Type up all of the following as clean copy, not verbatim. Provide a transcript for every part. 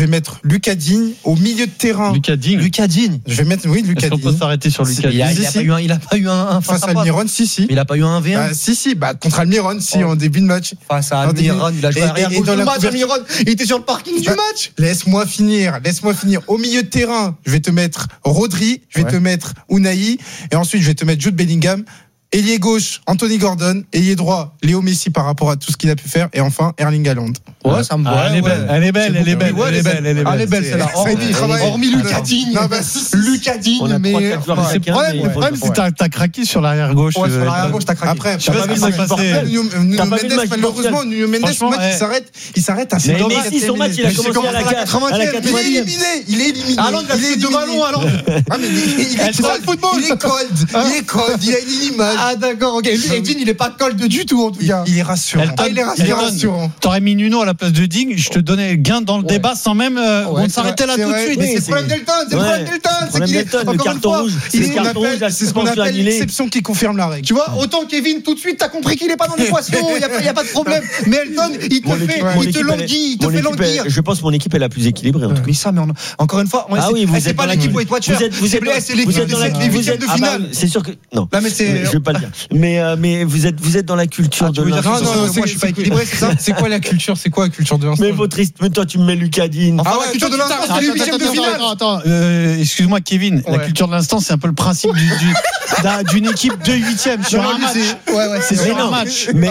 vais mettre Lucas Digne au milieu de terrain. Lucas Digne. Je vais mettre Lucas Est-ce qu'on Digne. peut s'arrêter sur Lucas Digne? Il a pas eu un face à Almiron, si. Il a pas eu un 1v1. Si, contre Almiron, en début de match. Face à Almiron, il a joué arrière gauche du match. Almiron, il était sur le parking du match. Laisse-moi finir. Au milieu de terrain, je vais te mettre Rodri, je vais te mettre Unai, et ensuite je vais te mettre Jude Bellingham. Ailier gauche, Anthony Gordon. Ailier droit, Léo Messi par rapport à tout ce qu'il a pu faire. Et enfin, Erling Haaland. Ouais, ça me va. Elle est belle. Elle est belle, celle-là. Hormis Lucas Digne. Lucas Digne, mais. Le problème, c'est que t'as craqué sur l'arrière gauche. Ouais, sur l'arrière gauche, t'as craqué. Après, malheureusement, Nuno Mendes, ce match, il s'arrête à 7 Messi, son match, il a commencé à la 80e. Il est éliminé. Haaland a fait 2 ballons, Haaland. Il est cold. Il a une image. Ah d'accord, ok. Et Digne, il est pas cold du tout en tout cas. Il est rassurant. Il est rassurant. T'aurais mis Nuno à la place de Digne, je te donnais gain dans le débat sans même. On s'arrêtait là tout de suite. C'est le problème d'Elton. Le carton rouge. C'est ce qu'on appelle l'exception qui confirme la règle. Tu vois, autant Kevin, tout de suite, t'as compris qu'il est pas dans l'équation. Il y a pas de problème. Mais Elton, il te languit, il te fait languir. Je pense que mon équipe est la plus équilibrée. Mais ça, mais encore une fois, c'est pas l'équipe Weight Watchers. C'est l'équipe des huitièmes de finale. C'est sûr que non. Mais je vais pas le dire. Mais vous êtes dans la culture de l'instant. Non, moi je suis pas équilibré, c'est ça. C'est quoi la culture de l'instant? Mais mais toi tu me mets Lucas Digne. Ah ouais, la culture de l'instant, c'est les huitièmes de finale. Attends, excuse-moi Kevin, la culture de l'instant, c'est un peu le principe d'une équipe de huitièmes sur un match. Ouais, c'est sur un match. Mais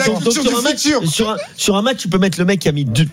sur un match, tu peux mettre le mec qui a mis 2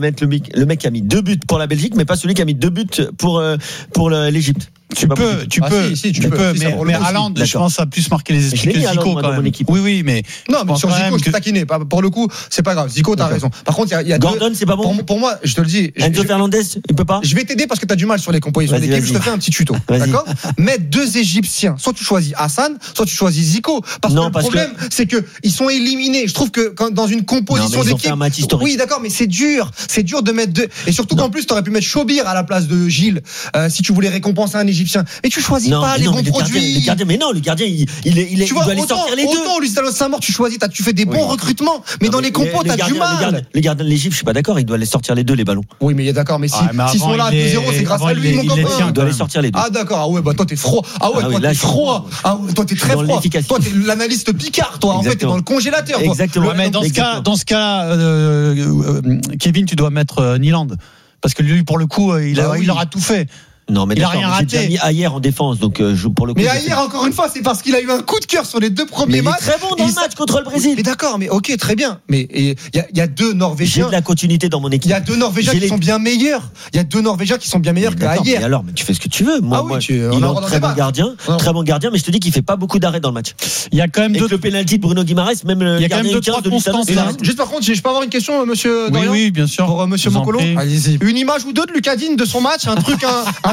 buts pour la Belgique, mais pas celui qui a mis 2 buts pour l'Égypte. Tu peux, mais Haaland, je pense, a plus marqué les esprits que Zico quand même. Oui, mais. Non, mais sur Zico, je suis taquiné. Pour le coup, c'est pas grave. Zico, t'as raison. Par contre, il y a Gordon, c'est pas bon. Pour moi, je te le dis. Enzo Fernandez, il peut pas. Je vais t'aider parce que t'as du mal sur les compositions d'équipe. Je te fais un petit tuto. D'accord? Mettre 2 Égyptiens. Soit tu choisis Hassan, soit tu choisis Zico. Parce que le problème, c'est que ils sont éliminés. Je trouve que dans une composition d'équipe. Oui, d'accord, mais c'est dur. C'est dur de mettre 2. Et surtout qu'en plus, t'aurais pu mettre Chobir à la place de Gilles, si tu voulais récompenser un Égyptien. Et tu choisis pas les bons produits. Le gardien, il doit aller sortir les deux. Autant Luciano Saint-Maur, tu choisis, tu fais des bons recrutements, mais dans les compos, t'as du mal. Les gardiens de l'Égypte, je suis pas d'accord, il doit aller sortir les deux, les ballons. Oui, mais d'accord, mais s'ils sont là à 2-0, c'est grâce à lui, mon copain. Il doit aller sortir les deux. Ah d'accord, ah ouais, bah toi t'es froid. Ah ouais, toi t'es froid. Ah ouais, toi t'es très froid. Toi t'es l'analyste Picard, toi. En fait, t'es dans le congélateur. Exactement. Mais dans ce cas-là, Kevin, tu dois mettre Nyland. Parce que lui, pour le coup, il aura tout fait. Non, mais il a rien raté. J'ai mis Ayer en défense, donc pour le coup. Mais Ayer, encore une fois, c'est parce qu'il a eu un coup de cœur sur les 2 premiers matchs. Il est très bon dans le match contre le Brésil. Mais d'accord, mais ok, très bien. Mais il y a 2 Norvégiens. J'ai de la continuité dans mon équipe. Il y a 2 Norvégiens qui sont bien meilleurs. Il y a 2 Norvégiens qui sont bien meilleurs qu'Ayer. Mais alors, mais tu fais ce que tu veux. Moi, il est un très bon gardien, mais je te dis qu'il fait pas beaucoup d'arrêts dans le match. Il y a quand même le penalty de Bruno Guimaraes, même le gardien de Luciano. Juste par contre, je peux avoir une question, monsieur Dorian? Oui, bien sûr. Pour monsieur Mokolo. Allez-y. Une image ou 2 de Lucas Digne de son match, un truc.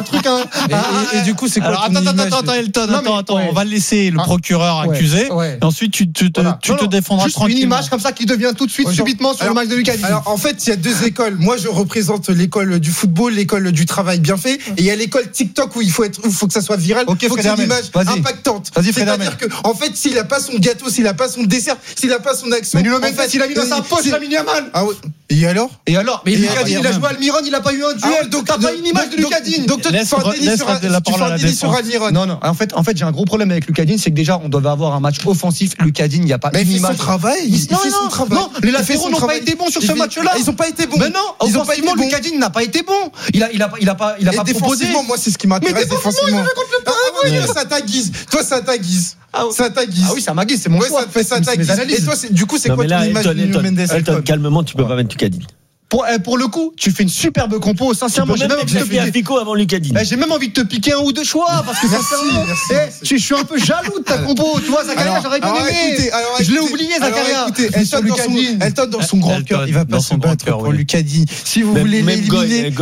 Et du coup, c'est quoi? Alors, attends, Elton, on va laisser le procureur accuser. Et ensuite, tu te défendras tranquillement. Une image comme ça qui devient tout de suite, subitement, sur le match de Lucas Digne. Alors, en fait, il y a 2 écoles. Moi, je représente l'école du football, l'école du travail bien fait. Et il y a l'école TikTok où il faut que ça soit viral. Il faut que c'est une image impactante. C'est-à-dire que, en fait, s'il a pas son gâteau, s'il a pas son dessert, s'il a pas son accent. Mais Nuno Mendes, il a mis dans sa poche la Yamal. Ah oui. Et alors? Mais Lucas Digne, il a joué à Almiron, il a pas eu un duel. Donc, t'as pas une image de Lucas Digne. Donc, laisse la parole à la défense. Non. En fait, j'ai un gros problème avec Lucas Digne, c'est que déjà, on devait avoir un match offensif. Lucas Digne, il n'y a pas une image. Il fait son travail. Non, les latéraux n'ont pas été bons sur ce match-là. Ils n'ont pas été bons. Mais non, offensivement, Lucas Digne n'a pas été bon. Il a pas proposé. Moi, c'est ce qui m'intéresse défensivement. Toi, ça t'aiguise. Ah oui, ça m'aiguise, c'est mon choix. Ça t'aiguise. Et toi, du coup, c'est quoi ton image de Nuno Mendes? Calmement, tu peux pas mettre Lucas Digne. Pour le coup, tu fais une superbe compo. Sincèrement, j'ai même envie de te piquer Fico avant Lucas Digne. J'ai même envie de te piquer 1 ou 2 choix parce que sincèrement, je suis un peu jaloux de ta compo. Tu vois, Zakaria, j'aurais bien aimé. Je l'ai oublié, Zakaria. Elton dans son grand cœur, il va pas se battre pour Lucas Digne. Si vous voulez l'éliminer,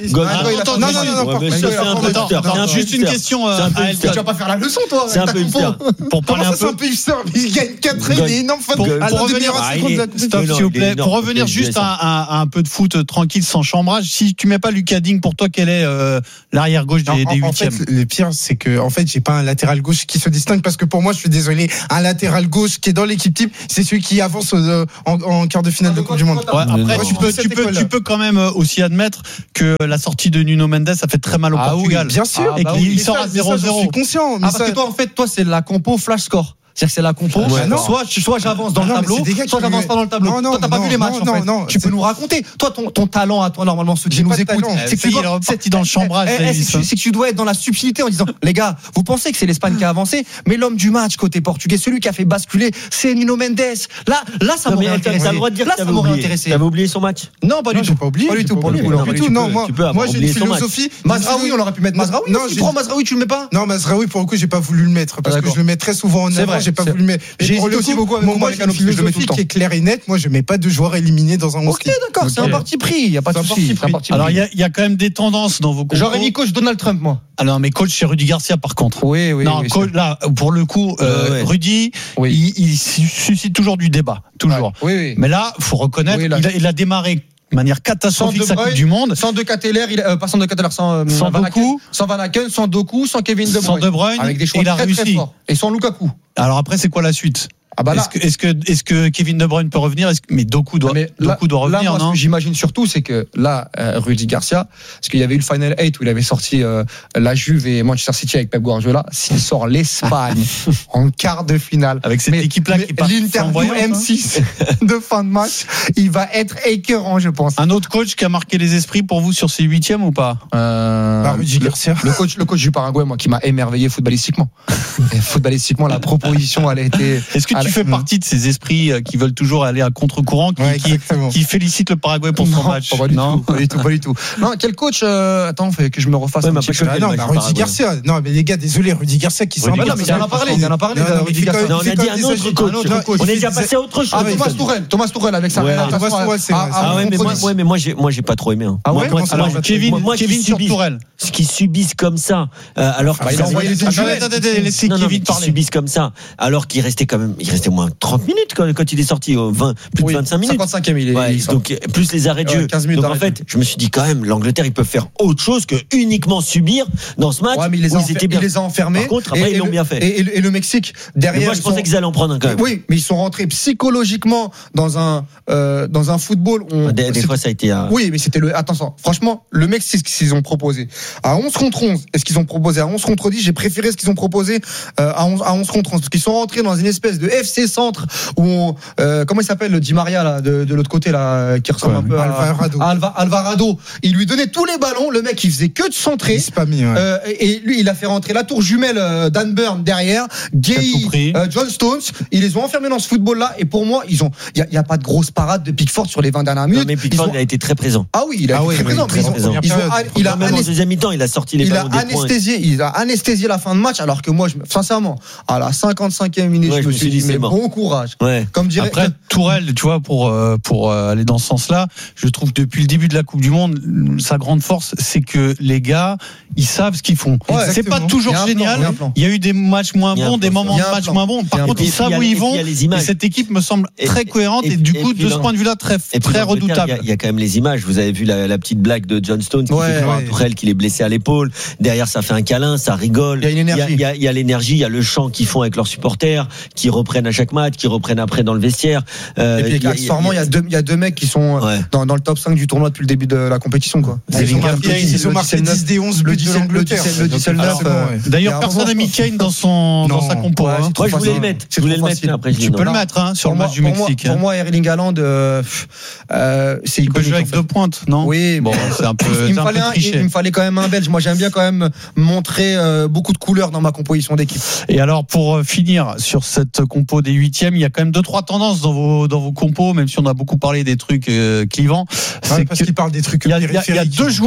non, juste une question à Elton. Tu vas pas faire la leçon, toi. C'est un peu hipster. Pour parler un peu. C'est un peu hipster. Il gagne 4 et il est énorme fan. Pour revenir, stop s'il vous plaît. Pour revenir juste à un peu de foot tranquille, sans chambrage. Si tu mets pas Lucas Digne, pour toi, quel est l'arrière gauche des huitièmes? En fait, le pire, c'est que en fait, j'ai pas un latéral gauche qui se distingue parce que pour moi, je suis désolé, un latéral gauche qui est dans l'équipe type, c'est celui qui avance en quart de finale de Coupe du Monde. Ouais, après, tu peux quand même aussi admettre que la sortie de Nuno Mendes a fait très mal au Portugal. Oui, bien sûr. Et qu'il sort à 0-0. Je suis conscient. Parce que toi, en fait, c'est la compo flash score. C'est-à-dire que c'est la compo. Soit j'avance dans le tableau, soit j'avance pas dans le tableau. Toi, t'as pas vu les matchs, en fait. Tu peux nous raconter. Toi, ton talent à toi, normalement, ceux qui nous écoutent, c'est que il est parti dans le chambrage. C'est que tu dois être dans la subtilité en disant, les gars, vous pensez que c'est l'Espagne qui a avancé, mais l'homme du match côté portugais, celui qui a fait basculer, c'est Nuno Mendes. Là, ça m'aurait intéressé. T'as le droit de dire que t'avais oublié. T'avais oublié son match? Non, pas du tout. Pas oublié. Pas du tout pour le coup. Non, moi, j'ai une philosophie. Mazraoui, on aurait pu mettre Mazraoui. Non, si tu prends Mazraoui, tu le mets pas? Non, Mazraoui, pour le coup, j'ai pas voulu le mettre parce que je le mets très souvent en avant. J'ai pas voulu le mettre. J'ai aussi beaucoup avec moi, j'ai une philosophie qui est claire et nette. Moi, je mets pas de joueurs éliminés dans un 11. Ok, d'accord, c'est un parti pris. Il y a pas de souci. Alors, il y a quand même des tendances dans vos compos. J'aurais mis coach Donald Trump, moi. Alors, mais coach chez Rudy Garcia, par contre. Oui. Non, coach, là, pour le coup, Rudy, il suscite toujours du débat, toujours. Oui. Mais là, faut reconnaître, il a démarré de manière catastrophique sa Coupe du Monde. Sans De Ketelaere, pas sans De Ketelaere, sans Doku, sans Van Aken, sans Doku, sans Kevin De Bruyne. Sans De Bruyne, avec des choix très forts. Et sans Lukaku. Alors après, c'est quoi la suite? Est-ce que Kevin De Bruyne peut revenir? Mais Doku doit revenir, moi, non? Ce que j'imagine surtout, c'est que là, Rudy Garcia, parce qu'il y avait eu le Final 8 où il avait sorti la Juve et Manchester City avec Pep Guardiola. S'il sort l'Espagne en quart de finale, avec cette équipe-là qui part l'interview M6 de fin de match, il va être écœurant, je pense. Un autre coach qui a marqué les esprits pour vous sur ces huitièmes ou pas? Rudy Garcia. Le coach du Paraguay, moi, qui m'a émerveillé footballistiquement. Footballistiquement, la proposition, elle a été. Est-ce que tu fais partie de ces esprits qui veulent toujours aller à contre-courant, qui félicitent le Paraguay pour son match? Pas du tout. Non, quel coach? Attends, fait que je me refasse. Rudy Garcia. Non, mais les gars, désolé, Rudy Garcia qui s'en va. Non, mais il en a parlé. Rudy Garcia. On a dit un autre coach. On est déjà passé à autre chose. Thomas Tuchel avec sa. Thomas Tuchel, c'est vrai. Mais moi, j'ai pas trop aimé. Ah ouais? Kevin sur Tourelle. Ce qu'ils subissent comme ça, alors qu'ils laissez Kevin parler. Subissent comme ça, alors qu'il restait quand même, il restait au moins 30 minutes quand il est sorti, plus de 25 minutes. 55e, il est. Donc plus les arrêts de jeu. 15 minutes. Donc en fait, je me suis dit quand même, l'Angleterre, ils peuvent faire autre chose que uniquement subir dans ce match. Ouais, mais il les a enfermés. Par contre, après, ils l'ont bien fait. Et le Mexique derrière. Moi, je pensais qu'ils allaient en prendre un quand même. Oui, mais ils sont rentrés psychologiquement dans un football. Des fois, ça a été. Oui, mais c'était attention. Franchement, le Mexique, c'est ce qu'ils ont proposé. À 11 contre 11, est-ce qu'ils ont proposé à 11 contre 10? J'ai préféré ce qu'ils ont proposé à 11 contre 11. Parce qu'ils sont rentrés dans une espèce de FC Centre où comment il s'appelle le Di Maria là, de l'autre côté là, qui ressemble un peu à Alvarado. Il lui donnait tous les ballons. Le mec, il faisait que de centrer. Et lui, il a fait rentrer la tour jumelle Dan Burn derrière, Gay, John Stones. Ils les ont enfermés dans ce football-là. Et pour moi, il y a pas de grosse parade de Pickford sur les 20 dernières minutes. Non, mais Pickford, il a été très présent. Ah oui, il a été très présent. Il a même en deuxième mi-temps, il a sorti les ballons des points. Il a anesthésié la fin de match, alors que moi, sincèrement, à la 55e minute, je me suis dit, mais bon courage. Comme dirait. Après, Tourelle, tu vois, pour aller dans ce sens-là, je trouve que depuis le début de la Coupe du Monde, sa grande force, c'est que les gars, ils savent ce qu'ils font. C'est pas toujours génial. Il y a eu des matchs moins bons, des moments de match moins bons. Par contre, ils savent où ils vont. Et cette équipe me semble très cohérente et du coup, de ce point de vue-là, très redoutable. Il y a quand même les images. Vous avez vu la petite blague de John Stones qui fait croire à Tourelle qu'il est blessé à l'épaule. Derrière, ça fait un câlin, ça rigole. Il y a une énergie. Il y a l'énergie, il y a le chant qu'ils font avec leurs supporters, qui reprennent à chaque match, qui reprennent après dans le vestiaire. Et puis, accessoirement, il y a deux mecs qui sont dans le top 5 du tournoi depuis le début de la compétition, quoi. Ils ont marqué 10 des 11 buts de l'Angleterre. D'ailleurs, personne n'a mis Kane dans sa compo. Moi, je voulais le mettre. Après, tu peux le mettre sur le match du Mexique. Pour moi, Erling Haaland, c'est il peut jouer avec deux pointes, non? Oui, bon, c'est un peu. Il me fallait quand même un Belge. Moi, j'aime bien quand même montrer beaucoup de couleurs dans ma composition d'équipe. Et alors, pour finir sur cette compo des huitièmes, il y a quand même 2-3 tendances dans vos compos, même si on a beaucoup parlé des trucs clivants. Parce qu'il parle des trucs. Il y a deux joueurs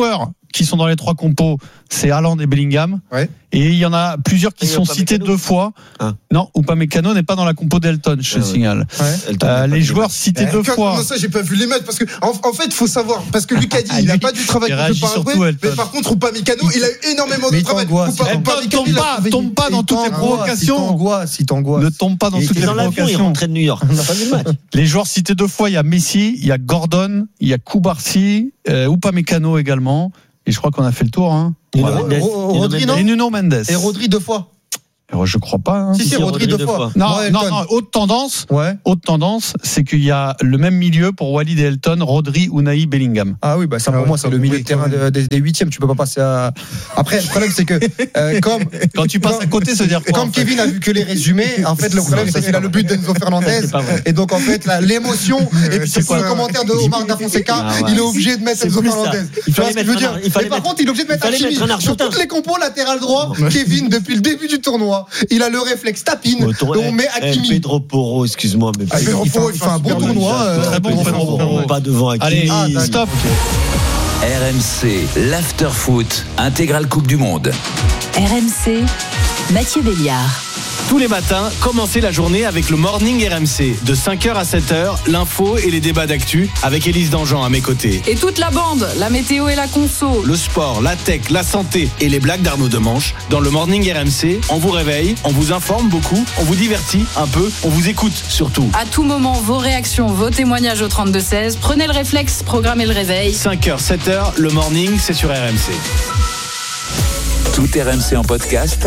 qui sont dans les 3 compos, c'est Haaland et Bellingham. Ouais. Et il y en a plusieurs qui sont cités 2 fois. Non, Upamecano n'est pas dans la compo d'Elton, je te signale. Les joueurs cités 2 fois. Non, ça, j'ai pas vu les matchs parce que, en fait, faut savoir, parce que Lucas dit, il a pas du travail contre le Paraguay, mais par contre, Upamecano, il a eu énormément de travail. Tombe pas dans toutes les provocations. Ne tombe pas dans toutes les provocations. Il rentrait de New York. On n'a pas vu le match. Les joueurs cités 2 fois, il y a Messi, il y a Gordon, il y a Koubarsi, Upamecano également. Et je crois qu'on a fait le tour. Hein. Rodri, non ? Et Nuno Mendes. Et Rodri 2 fois. Je crois pas. Hein. Si, Rodri 2 fois. Non, haute tendance, c'est qu'il y a le même milieu pour Walid et Elton, Rodri, Unai, Bellingham. Ah oui, ça pour moi c'est le milieu de terrain des 8e. Tu peux pas passer à. Après, le problème c'est que quand tu passes à côté, ça veut dire quoi? Comme Kevin a vu que les résumés, en fait le problème c'est qu'il a le but d'Enzo Fernandez et donc en fait l'émotion et puis c'est quoi le commentaire de Omar Da Fonseca, il est obligé de mettre Enzo Fernandez. Tu vois ce que je veux dire? Mais par contre, il est obligé de mettre Hakimi sur toutes les compos latéral droit. Kevin depuis le début du tournoi. Il a le réflexe tapine. On met Hakimi. Pedro Porro, excuse-moi, mais Pedro Porro, il fait un bon tournoi. Très bon Pedro Porro. Pas devant Hakimi. Allez, stop. RMC, l'after-foot, intégrale Coupe du Monde. RMC, Mathieu Béliard. Tous les matins, commencez la journée avec le Morning RMC. De 5h à 7h, l'info et les débats d'actu avec Élise Dangean à mes côtés. Et toute la bande, la météo et la conso. Le sport, la tech, la santé et les blagues d'Arnaud Demanche. Dans le Morning RMC, on vous réveille, on vous informe beaucoup, on vous divertit un peu, on vous écoute surtout. À tout moment, vos réactions, vos témoignages au 32-16. Prenez le réflexe, programmez le réveil. 5h, 7h, le Morning, c'est sur RMC. Tout RMC en podcast.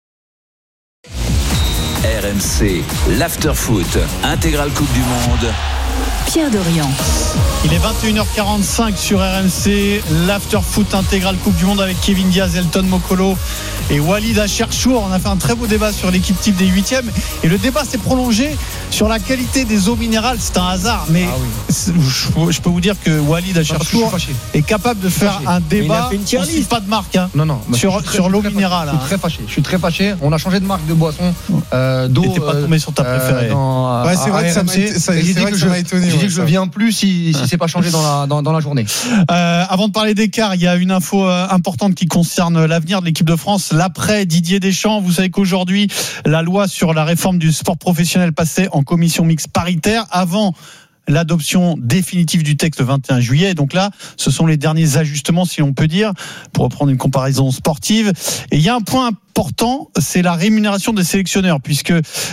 RMC, l'after-foot, intégrale Coupe du Monde. Pierre Dorian. Il est 21h45 sur RMC, l'after-foot intégrale Coupe du Monde avec Kevin Diaz, Elton Mokolo et Walid Acharchour. On a fait un très beau débat sur l'équipe type des 8e et le débat s'est prolongé sur la qualité des eaux minérales. C'est un hasard, mais je peux vous dire que Walid Acharchour est capable de faire un débat. On ne cite pas de marque sur l'eau minérale. Je suis très fâché. On a changé de marque de boisson. D'eau. T'es pas tombé sur ta préférée. C'est vrai que ça m'a étonné. Je dis que je viens plus si c'est pas changé dans la journée. Avant de parler d'écart, il y a une info importante qui concerne l'avenir de l'équipe de France, l'après Didier Deschamps. Vous savez qu'aujourd'hui, la loi sur la réforme du sport professionnel passait en commission mixte paritaire avant l'adoption définitive du texte le 21 juillet. Donc là, ce sont les derniers ajustements, si on peut dire, pour reprendre une comparaison sportive. Et il y a un point important, c'est la rémunération des sélectionneurs, puisque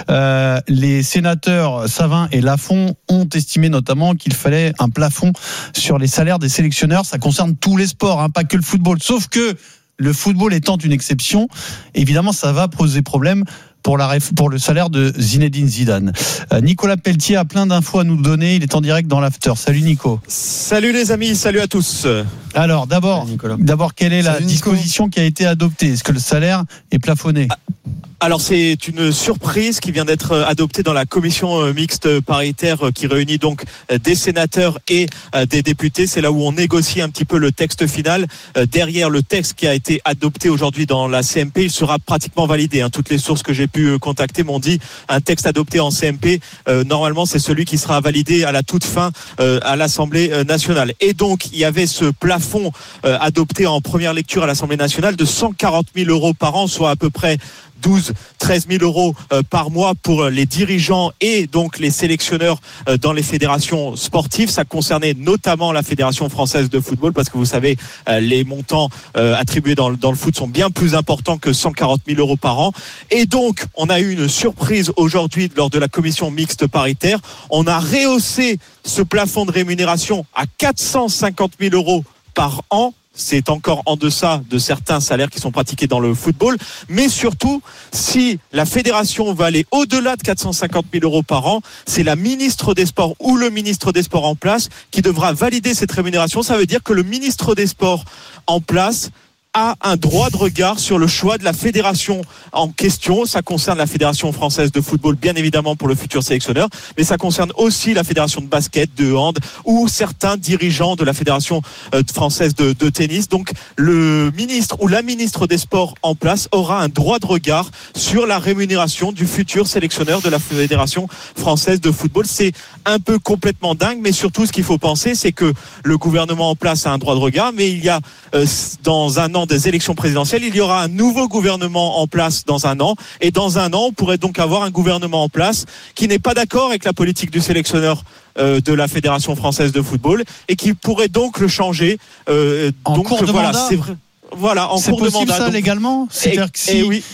les sénateurs Savin et Lafont ont estimé notamment qu'il fallait un plafond sur les salaires des sélectionneurs. Ça concerne tous les sports, pas que le football. Sauf que le football étant une exception, évidemment, ça va poser problème pour le salaire de Zinedine Zidane. Nicolas Pelletier a plein d'infos à nous donner. Il est en direct dans l'after. Salut Nico. Salut les amis, salut à tous. Alors d'abord, quelle est la disposition qui a été adoptée? Est-ce que le salaire est plafonné? Alors c'est une surprise qui vient d'être adoptée dans la commission mixte paritaire qui réunit donc des sénateurs et des députés. C'est là où on négocie un petit peu le texte final. Derrière le texte qui a été adopté aujourd'hui dans la CMP, il sera pratiquement validé. Toutes les sources que j'ai pu contacter m'ont dit un texte adopté en CMP, normalement c'est celui qui sera validé à la toute fin à l'Assemblée nationale. Et donc il y avait ce plafond adopté en première lecture à l'Assemblée nationale de 140 000 euros par an, soit à peu près 13 000 euros par mois pour les dirigeants et donc les sélectionneurs dans les fédérations sportives. Ça concernait notamment la Fédération française de football parce que vous savez, les montants attribués dans le foot sont bien plus importants que 140 000 euros par an. Et donc, on a eu une surprise aujourd'hui lors de la commission mixte paritaire. On a rehaussé ce plafond de rémunération à 450 000 euros par an. C'est encore en deçà de certains salaires qui sont pratiqués dans le football. Mais surtout, si la fédération va aller au-delà de 450 000 euros par an, c'est la ministre des Sports ou le ministre des Sports en place qui devra valider cette rémunération. Ça veut dire que le ministre des Sports en place a un droit de regard sur le choix de la fédération en question. Ça concerne la Fédération française de football, bien évidemment, pour le futur sélectionneur, mais ça concerne aussi la Fédération de basket, de hand, ou certains dirigeants de la Fédération française de tennis. Donc, le ministre ou la ministre des Sports en place aura un droit de regard sur la rémunération du futur sélectionneur de la Fédération française de football. C'est un peu complètement dingue, mais surtout, ce qu'il faut penser, c'est que le gouvernement en place a un droit de regard, mais il y a, dans un an des élections présidentielles, il y aura un nouveau gouvernement en place dans un an, et dans un an, on pourrait donc avoir un gouvernement en place qui n'est pas d'accord avec la politique du sélectionneur de la Fédération française de football, et qui pourrait donc le changer. En cours de mandat. C'est vrai. Voilà, en cours de mandat. C'est possible ça légalement ? C'est-à-dire que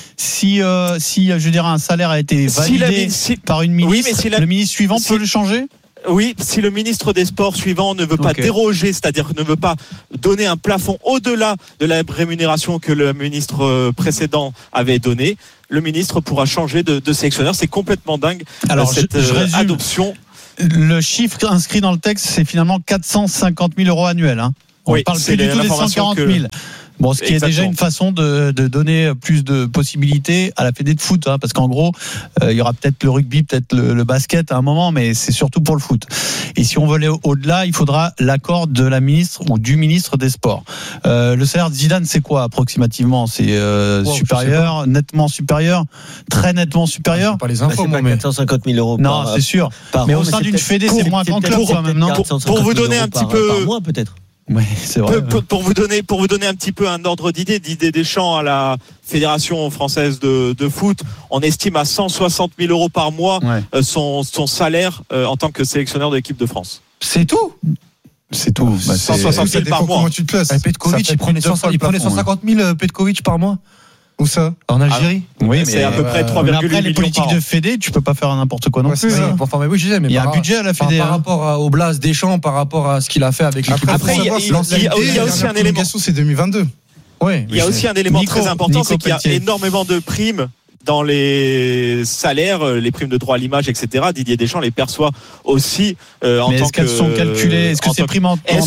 si je dirais un salaire a été validé par une ministre, le ministre suivant peut le changer ? Oui, si le ministre des Sports suivant ne veut pas déroger, c'est-à-dire ne veut pas donner un plafond au-delà de la rémunération que le ministre précédent avait donné, le ministre pourra changer de sélectionneur. C'est complètement dingue. Alors, cette adoption. Le chiffre inscrit dans le texte, c'est finalement 450 000 euros annuels. Hein. On ne parle plus du tout des 140 000. Bon, ce qui est déjà une façon de donner plus de possibilités à la fédé de foot, hein, parce qu'en gros, il y aura peut-être le rugby, peut-être le basket à un moment, mais c'est surtout pour le foot. Et si on veut aller au-delà, il faudra l'accord de la ministre ou du ministre des Sports. Le salaire de Zidane, c'est quoi approximativement ? C'est supérieur, nettement supérieur, très nettement supérieur. Pas les infos, c'est pas 450 000 euros. Non, c'est sûr. Mais au sein d'une fédé, c'est moins grand club quand même, non ? Pour vous donner un petit peu par mois, peut-être. Oui, c'est vrai. Pour vous donner un petit peu un ordre d'idée, Didier Deschamps à la Fédération française de foot, on estime à 160 000 euros par mois son salaire en tant que sélectionneur de l'équipe de France. C'est tout. C'est tout. 160 000 par mois. Tu te places. Petkovic, il prenait 150 000 Petkovic par mois. Où ça ? En Algérie ? Oui, mais c'est à peu près 3,8 millions. Après, les politiques de fédé, tu peux pas faire n'importe quoi non plus. Enfin, mais oui, je disais, mais il y a un budget à la fédé. Par rapport au Blas Deschamps, par rapport à ce qu'il a fait avec l'équipe de France. Après, il y a aussi un élément. C'est 2022. Oui. Il y a aussi un élément très important, c'est qu'il y a énormément de primes dans les salaires, les primes de droit à l'image, etc. Didier Deschamps les perçoit aussi en mais tant est-ce qu'elles sont calculées ? Est-ce que ces primes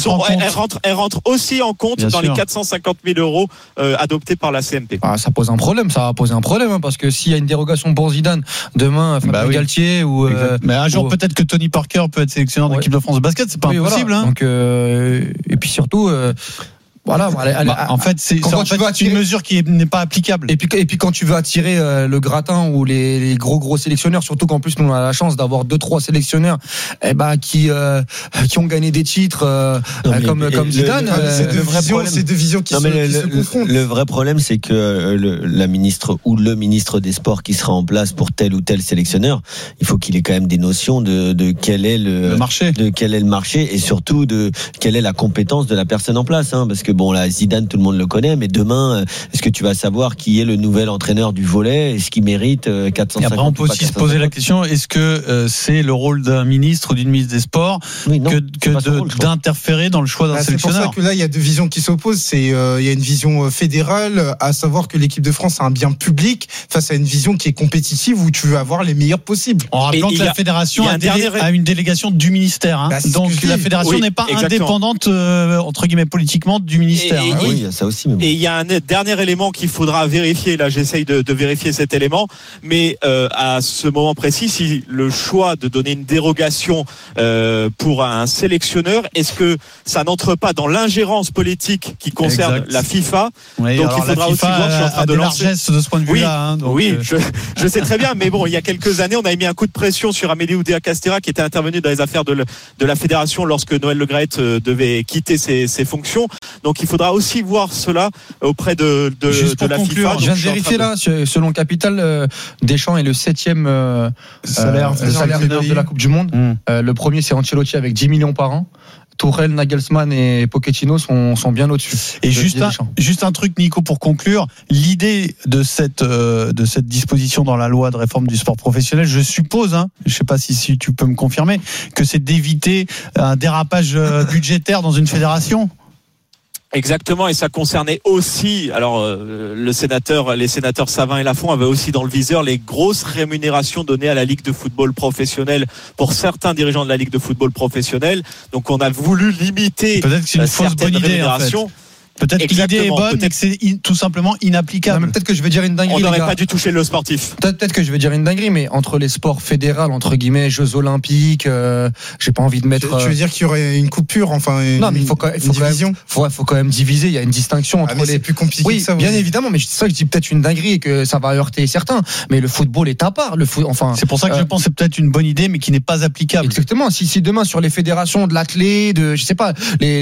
elles rentrent aussi en compte dans les 450 000 euros adoptés par la CMP. Ça pose un problème, ça va poser un problème, hein, parce que s'il y a une dérogation pour Zidane demain, Fabien Galtier ou mais un jour peut-être que Tony Parker peut être sélectionneur de l'équipe de France de basket, c'est pas impossible. Voilà. Hein. Donc et puis surtout. Voilà, en fait, c'est une mesure qui n'est pas applicable. Et puis quand tu veux attirer le gratin ou les gros sélectionneurs, surtout qu'en plus nous on a la chance d'avoir 2-3 sélectionneurs qui ont gagné des titres comme Zidane. C'est deux visions qui se confrontent. Le vrai problème, c'est que la ministre ou le ministre des Sports qui sera en place pour tel ou tel sélectionneur, il faut qu'il ait quand même des notions de quel est le marché et surtout de quelle est la compétence de la personne en place, hein, parce que bon, là, Zidane, tout le monde le connaît, mais demain, est-ce que tu vas savoir qui est le nouvel entraîneur du volley ? Est-ce qu'il mérite 450 ? Et après, on peut aussi se poser la question, est-ce que c'est le rôle d'un ministre ou d'une ministre des Sports d'interférer dans le choix d'un sélectionneur ? C'est pour ça que là, il y a deux visions qui s'opposent. Il y a une vision fédérale, à savoir que l'équipe de France a un bien public, face à une vision qui est compétitive, où tu veux avoir les meilleurs possibles. En rappelant que la fédération a une délégation du ministère. Hein. Donc la fédération n'est pas indépendante, entre guillemets, politiquement du ministère. Oui, il y a ça aussi. Et il y a un dernier élément qu'il faudra vérifier. Là, j'essaye de vérifier cet élément. Mais à ce moment précis, si le choix de donner une dérogation pour un sélectionneur, est-ce que ça n'entre pas dans l'ingérence politique qui concerne la FIFA ? Oui, donc il faudra aussi voir. Je suis en train de lancer de ce point de vue-là. Hein, je sais très bien. Mais bon, il y a quelques années, on avait mis un coup de pression sur Amélie Oudéa-Castéra, qui était intervenue dans les affaires de la fédération lorsque Noël Le Graët devait quitter ses fonctions. Donc il faudra aussi voir cela auprès de la FIFA. Je viens de vérifier là, selon Capital, Deschamps est le 7e salaire de la Coupe du Monde. Le premier, c'est Ancelotti avec 10 millions par an. Tourelle, Nagelsmann et Pochettino sont bien au-dessus. Et juste un truc, Nico, pour conclure, l'idée de cette disposition dans la loi de réforme du sport professionnel, je suppose, je ne sais pas si tu peux me confirmer, que c'est d'éviter un dérapage budgétaire dans une fédération. Exactement, et ça concernait aussi, alors les sénateurs Savin et Lafont avaient aussi dans le viseur les grosses rémunérations données à la Ligue de football professionnel pour certains dirigeants de la Ligue de football professionnel. Donc on a voulu limiter peut-être que c'est une fausse bonne idée, rémunérations. En fait. Peut-être que l'idée est bonne, mais que c'est tout simplement inapplicable. Non, peut-être que je vais dire une dinguerie. On n'aurait pas dû toucher le sportif. Peut-être que je vais dire une dinguerie, mais entre les sports fédéraux, entre guillemets, Jeux Olympiques, j'ai pas envie de mettre. Tu veux dire qu'il y aurait une coupure, enfin. Non, mais il faut quand même diviser. Il y a une distinction entre les. C'est plus compliqué oui, que ça. Bien évidemment, mais c'est ça que je dis peut-être une dinguerie et que ça va heurter certains. Mais le football est à part. C'est pour ça que je pense que c'est peut-être une bonne idée, mais qui n'est pas applicable. Exactement. Si demain sur les fédérations de l'athlé, je sais pas,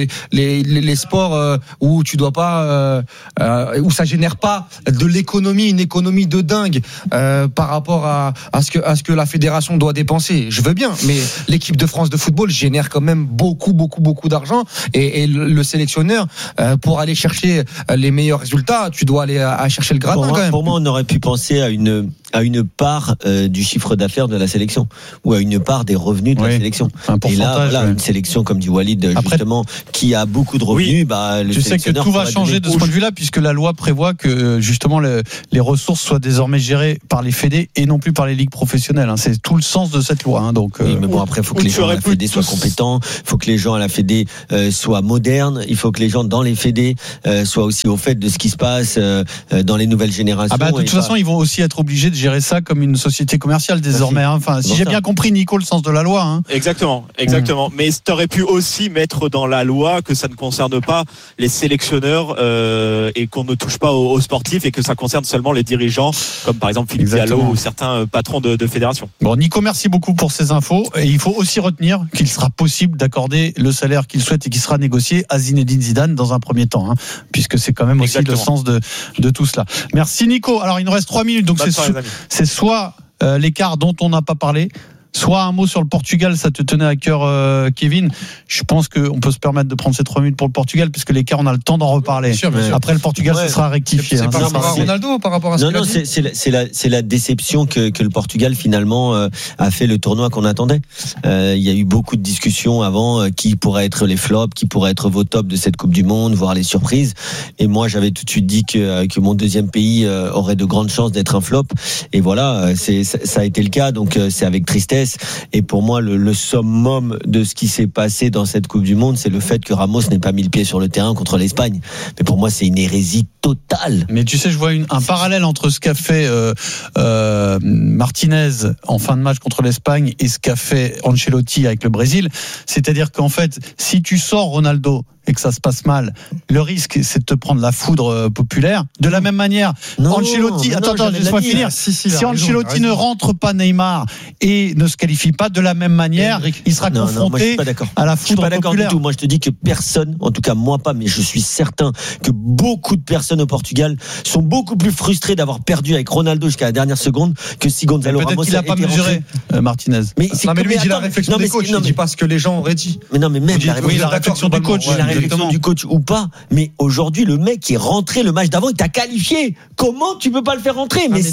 les sports où tu dois pas, où ça génère pas de l'économie, une économie de dingue par rapport à ce que la fédération doit dépenser. Je veux bien, mais l'équipe de France de football génère quand même beaucoup d'argent et le sélectionneur pour aller chercher les meilleurs résultats, tu dois aller à chercher le gratin quand même. Pour moi, on aurait pu penser à une part du chiffre d'affaires de la sélection ou à une part des revenus de la sélection. Et là, voilà, une sélection comme dit Walid, justement, qui a beaucoup de revenus, je sais que tout va changer de ce point de vue-là, puisque la loi prévoit que justement les ressources soient désormais gérées par les fédés et non plus par les ligues professionnelles. C'est tout le sens de cette loi. Donc, oui, mais bon, après, il faut que les gens à la fédé soient compétents, il faut que les gens à la fédé soient modernes, il faut que les gens dans les fédés soient aussi au fait de ce qui se passe dans les nouvelles générations. De toute façon, ils vont aussi être obligés de gérer ça comme une société commerciale désormais. Enfin, si j'ai bien compris, Nico, le sens de la loi. Exactement. Mais tu aurais pu aussi mettre dans la loi que ça ne concerne pas les sélectionneurs et qu'on ne touche pas aux sportifs et que ça concerne seulement les dirigeants, comme par exemple Philippe Diallo ou certains patrons de fédération. Bon, Nico, merci beaucoup pour ces infos. Et il faut aussi retenir qu'il sera possible d'accorder le salaire qu'il souhaite et qui sera négocié à Zinedine Zidane dans un premier temps, puisque c'est quand même aussi le sens de tout cela. Merci Nico. Alors il nous reste 3 minutes, donc c'est soit l'écart dont on n'a pas parlé, soit un mot sur le Portugal. Ça te tenait à cœur, Kevin. Je pense qu'on peut se permettre de prendre ces 3 minutes pour le Portugal, puisque l'écart, on a le temps d'en reparler. Bien sûr. Après le Portugal, ce sera rectifié. C'est par rapport à Ronaldo, par rapport à ce qu'il a dit. C'est la déception que le Portugal finalement a fait le tournoi qu'on attendait. Il y a eu beaucoup de discussions avant qui pourraient être les flops, qui pourraient être vos tops de cette Coupe du Monde, voire les surprises. Et moi, j'avais tout de suite dit que mon deuxième pays aurait de grandes chances d'être un flop. Et voilà, ça a été le cas. Donc c'est avec tristesse. Et pour moi, le summum de ce qui s'est passé dans cette Coupe du Monde, c'est le fait que Ramos n'ait pas mis le pied sur le terrain contre l'Espagne. Mais pour moi, c'est une hérésie totale. Mais tu sais, je vois un parallèle entre ce qu'a fait Martinez en fin de match contre l'Espagne et ce qu'a fait Ancelotti avec le Brésil. C'est-à-dire qu'en fait, si tu sors Ronaldo et que ça se passe mal, le risque c'est de te prendre la foudre populaire. De la même manière, Ancelotti, laisse-moi finir. Si Ancelotti ne rentre pas Neymar et ne se qualifie pas, de la même manière, il sera confronté à la foudre populaire. Je suis pas d'accord du tout. Moi, je te dis que personne, en tout cas moi pas, mais je suis certain que beaucoup de personnes au Portugal sont beaucoup plus frustrées d'avoir perdu avec Ronaldo jusqu'à la dernière seconde que si Gonzalo Ramos qu'il a pas mesuré Martinez. Mais lui, il dit la réflexion du coach. Il dit pas ce que les gens auraient dit. Mais non, mais même la réflexion du coach. La réflexion du coach ou pas, mais aujourd'hui le mec qui est rentré le match d'avant, il t'a qualifié. Comment tu peux pas le faire rentrer? Mais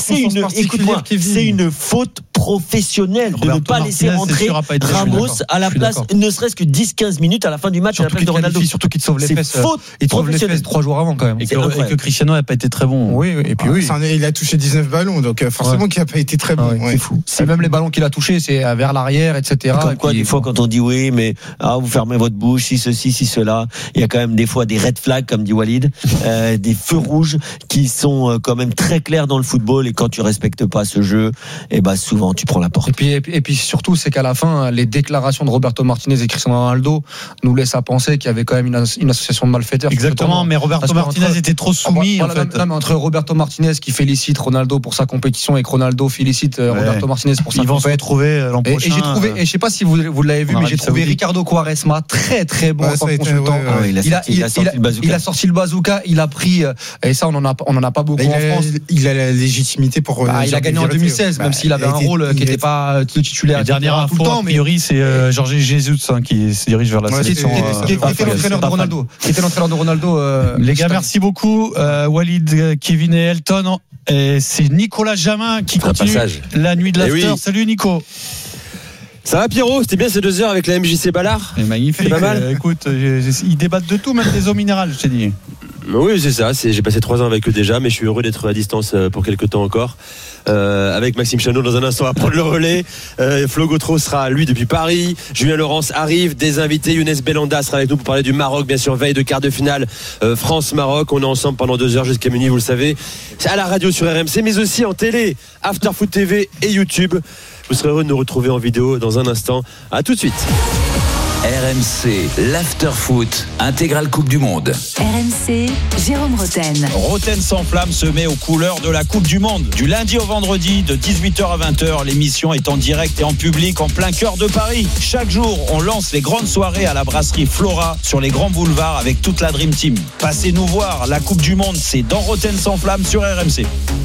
c'est une faute professionnelle de ne pas laisser rentrer Ramos à la place, ne serait-ce que 10-15 minutes à la fin du match à la place de Ronaldo. Surtout qu'il te sauve les fesses. Il te sauve les fesses 3 jours avant quand même. Et que Cristiano n'a pas été très bon. Oui, et puis il a touché 19 ballons, donc forcément qu'il n'a pas été très bon. C'est fou. C'est même les ballons qu'il a touchés, c'est vers l'arrière, etc. Comme quoi, des fois, quand on dit oui, mais vous fermez votre bouche, si ceci, si cela, il y a quand même des fois des red flags, comme dit Walid, des feux rouges qui sont quand même très clairs dans le football. Et quand tu respectes pas ce jeu, souvent tu prends la porte. Et puis surtout, c'est qu'à la fin, les déclarations de Roberto Martinez et Cristiano Ronaldo nous laissent à penser qu'il y avait quand même une association de malfaiteurs. Exactement, mais Roberto Martinez était trop soumis. En fait. Entre Roberto Martinez qui félicite Ronaldo pour sa compétition et que Ronaldo félicite Roberto Martinez pour sa compétition. Ils vont se retrouver l'an prochain. Et j'ai trouvé, et je sais pas si vous l'avez vu, mais j'ai trouvé Ricardo Quaresma très très bon en tant que consultant. Il a sorti le bazooka, il a pris, et ça on en a pas beaucoup en France. Il a la légitimité pour. Il a gagné en 2016, même s'il avait un rôle qui n'était pas titulaire. La dernière info, a priori, c'est Jorge Jesus qui se dirige vers la sélection. Qui était l'entraîneur de Ronaldo. Les gars, merci beaucoup. Walid, Kevin et Elton. Et c'est Nicolas Jamin qui continue la nuit de l'after. Salut Nico. Ça va Pierrot, c'était bien ces 2 heures avec la MJC Ballard. C'est magnifique. Pas mal. Écoute, ils débattent de tout, même des eaux minérales, je t'ai dit. Oui, c'est ça. J'ai passé 3 ans avec eux déjà, mais je suis heureux d'être à distance pour quelques temps encore. Avec Maxime Chanot dans un instant à prendre le relais. Flo Gautreau sera lui depuis Paris. Julien Laurence arrive, des invités. Younes Belhanda sera avec nous pour parler du Maroc, bien sûr, veille de quart de finale France-Maroc. On est ensemble pendant 2 heures jusqu'à minuit, vous le savez, à la radio sur RMC, mais aussi en télé, After Foot TV et YouTube. Vous serez heureux de nous retrouver en vidéo dans un instant. À tout de suite. RMC, l'Afterfoot, intégrale Coupe du Monde. RMC, Jérôme Roten. Roten s'enflamme se met aux couleurs de la Coupe du Monde. Du lundi au vendredi, de 18h à 20h, l'émission est en direct et en public en plein cœur de Paris. Chaque jour, on lance les grandes soirées à la brasserie Flora sur les grands boulevards avec toute la Dream Team. Passez nous voir, la Coupe du Monde, c'est dans Roten s'enflamme sur RMC.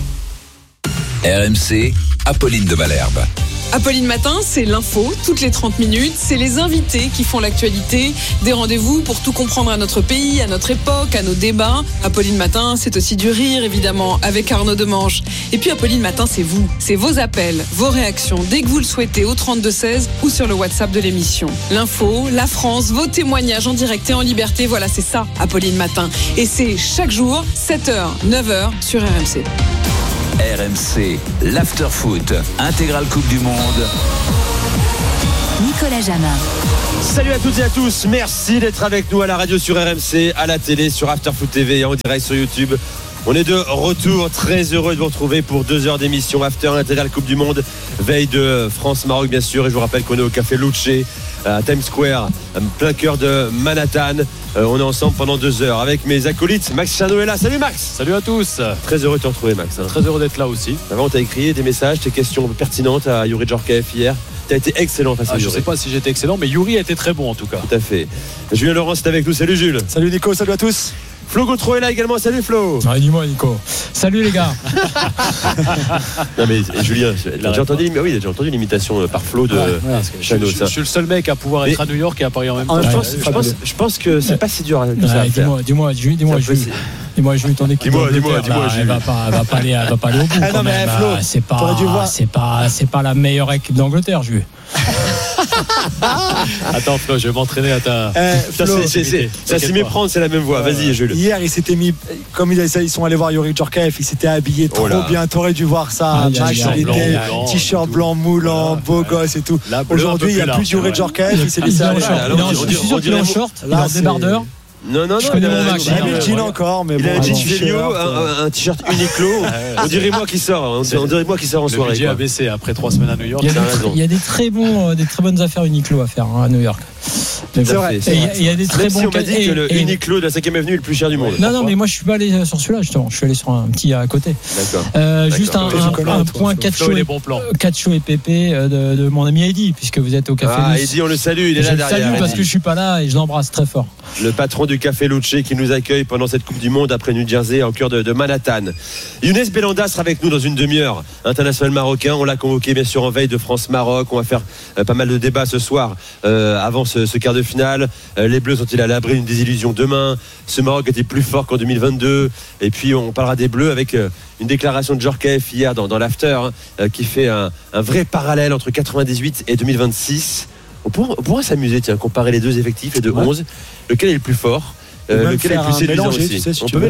RMC, Apolline de Malherbe. Apolline Matin, c'est l'info, toutes les 30 minutes, c'est les invités qui font l'actualité, des rendez-vous pour tout comprendre à notre pays, à notre époque, à nos débats. Apolline Matin, c'est aussi du rire, évidemment, avec Arnaud Demanche. Et puis Apolline Matin, c'est vous, c'est vos appels, vos réactions, dès que vous le souhaitez, au 32-16 ou sur le WhatsApp de l'émission. L'info, la France, vos témoignages en direct et en liberté, voilà, c'est ça, Apolline Matin. Et c'est chaque jour, 7h, 9h sur RMC. RMC, l'Afterfoot, intégrale Coupe du Monde. Nicolas Jamin. Salut à toutes et à tous, merci d'être avec nous à la radio sur RMC, à la télé sur Afterfoot TV et en direct sur YouTube. On est de retour, très heureux de vous retrouver pour 2 heures d'émission After intégrale Coupe du Monde, veille de France-Maroc bien sûr, et je vous rappelle qu'on est au Café Luce à Times Square, plein cœur de Manhattan. On est ensemble pendant 2 heures avec mes acolytes. Max Chanot est là. Salut Max. Salut à tous. Très heureux de te retrouver Max. Très heureux d'être là aussi. Avant, t'as écrit des messages, tes questions pertinentes à Youri Djorkaeff hier. T'as été excellent face à Youri. Je sais pas si j'étais excellent, mais Youri a été très bon en tout cas. Tout à fait. Julien Laurence est avec nous. Salut Jules. Salut Nico, salut à tous. Flo Gautreau est là également. Salut Flo. Dis-moi Nico. Salut les gars. Non mais Julien, t'as déjà entendu, oui, j'ai entendu l'imitation par Flo de Chanot. Je suis le seul mec à pouvoir être à New York et à Paris en même temps. Je pense que c'est pas si dur. Dis-moi Jules. Dis-moi Jules, ton équipe. Dis-moi elle va pas aller au bout. Non mais Flo, c'est pas la meilleure équipe d'Angleterre, Jules. Attends Flo, je vais m'entraîner à ta. Ça s'y méprendre, c'est la même voix. Vas-y Jules. Hier il s'était mis, comme ils sont allés voir Youri Djorkaeff, il s'était habillé trop bien. T'aurais dû voir ça. T-shirt blanc moulant, beau gosse et tout. Aujourd'hui il n'y a plus Youri Djorkaeff, il s'est laissé aller. Je suis sûr qu'il est en short, il est en débardeur. Non, je connais mon Max. Il a mis le jean encore, mais il a un jean Velio, un t-shirt Uniqlo. On dirait moi qui sort. On dirait moi qui sort en soirée. Le budget a baissé après 3 semaines à New York. Il y a des très bonnes affaires Uniqlo à faire à New York. C'est vrai. Il y a des très bons. On m'a dit que le Uniqlo de la 5e avenue est le plus cher du monde. Non, mais moi je suis pas allé sur celui-là justement. Je suis allé sur un petit à côté. D'accord. Juste un point Cacho et Pépé de mon ami Eddy, puisque vous êtes au Café Luce. Eddy, on le salue, il est là derrière. Je le salue parce que je suis pas là et je l'embrasse très fort. Le patron du Café Luce qui nous accueille pendant cette Coupe du Monde après New Jersey en cœur de Manhattan. Younes Belhanda sera avec nous dans une demi-heure. International marocain, on l'a convoqué bien sûr en veille de France-Maroc. On va faire pas mal de débats ce soir avant ce quart de finale. Les Bleus sont-ils à l'abri d'une désillusion demain? Ce Maroc était plus fort qu'en 2022. Et puis on parlera des Bleus avec une déclaration de Djorkaeff hier dans l'after qui fait un vrai parallèle entre 98 et 2026. On pourra s'amuser, comparer les deux effectifs, les deux 11. Lequel est le plus fort, lequel est le plus séduisant aussi.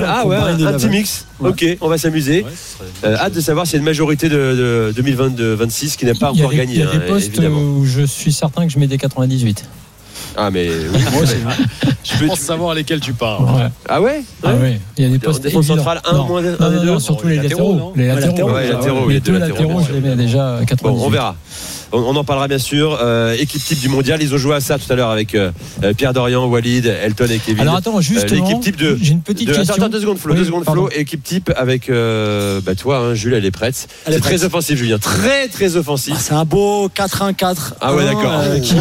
Un petit mix. Ok, on va s'amuser. Hâte de savoir s'il y a une majorité de 2026 qui n'a pas encore gagné. Il y a des postes où je suis certain que je mets des 98. Ah mais oui, moi aussi. Je pense savoir lesquels tu parles. Ouais. Ah ouais. Il y a des postes défense centrale 1 moins 1 des 2. Surtout les latéraux. Les deux latéraux, je les mets déjà à 98. Bon, on verra. On en parlera bien sûr. Équipe type du mondial, ils ont joué à ça tout à l'heure avec Pierre Dorian, Walid, Elton et Kevin. Alors attends, justement, l'équipe type de. J'ai une petite question. Attends, 2 secondes Flo. Équipe type avec toi, Jules, elle est prête. C'est très offensif, Julien. Très très offensif. C'est un beau 4-1-4. Ah ouais, d'accord.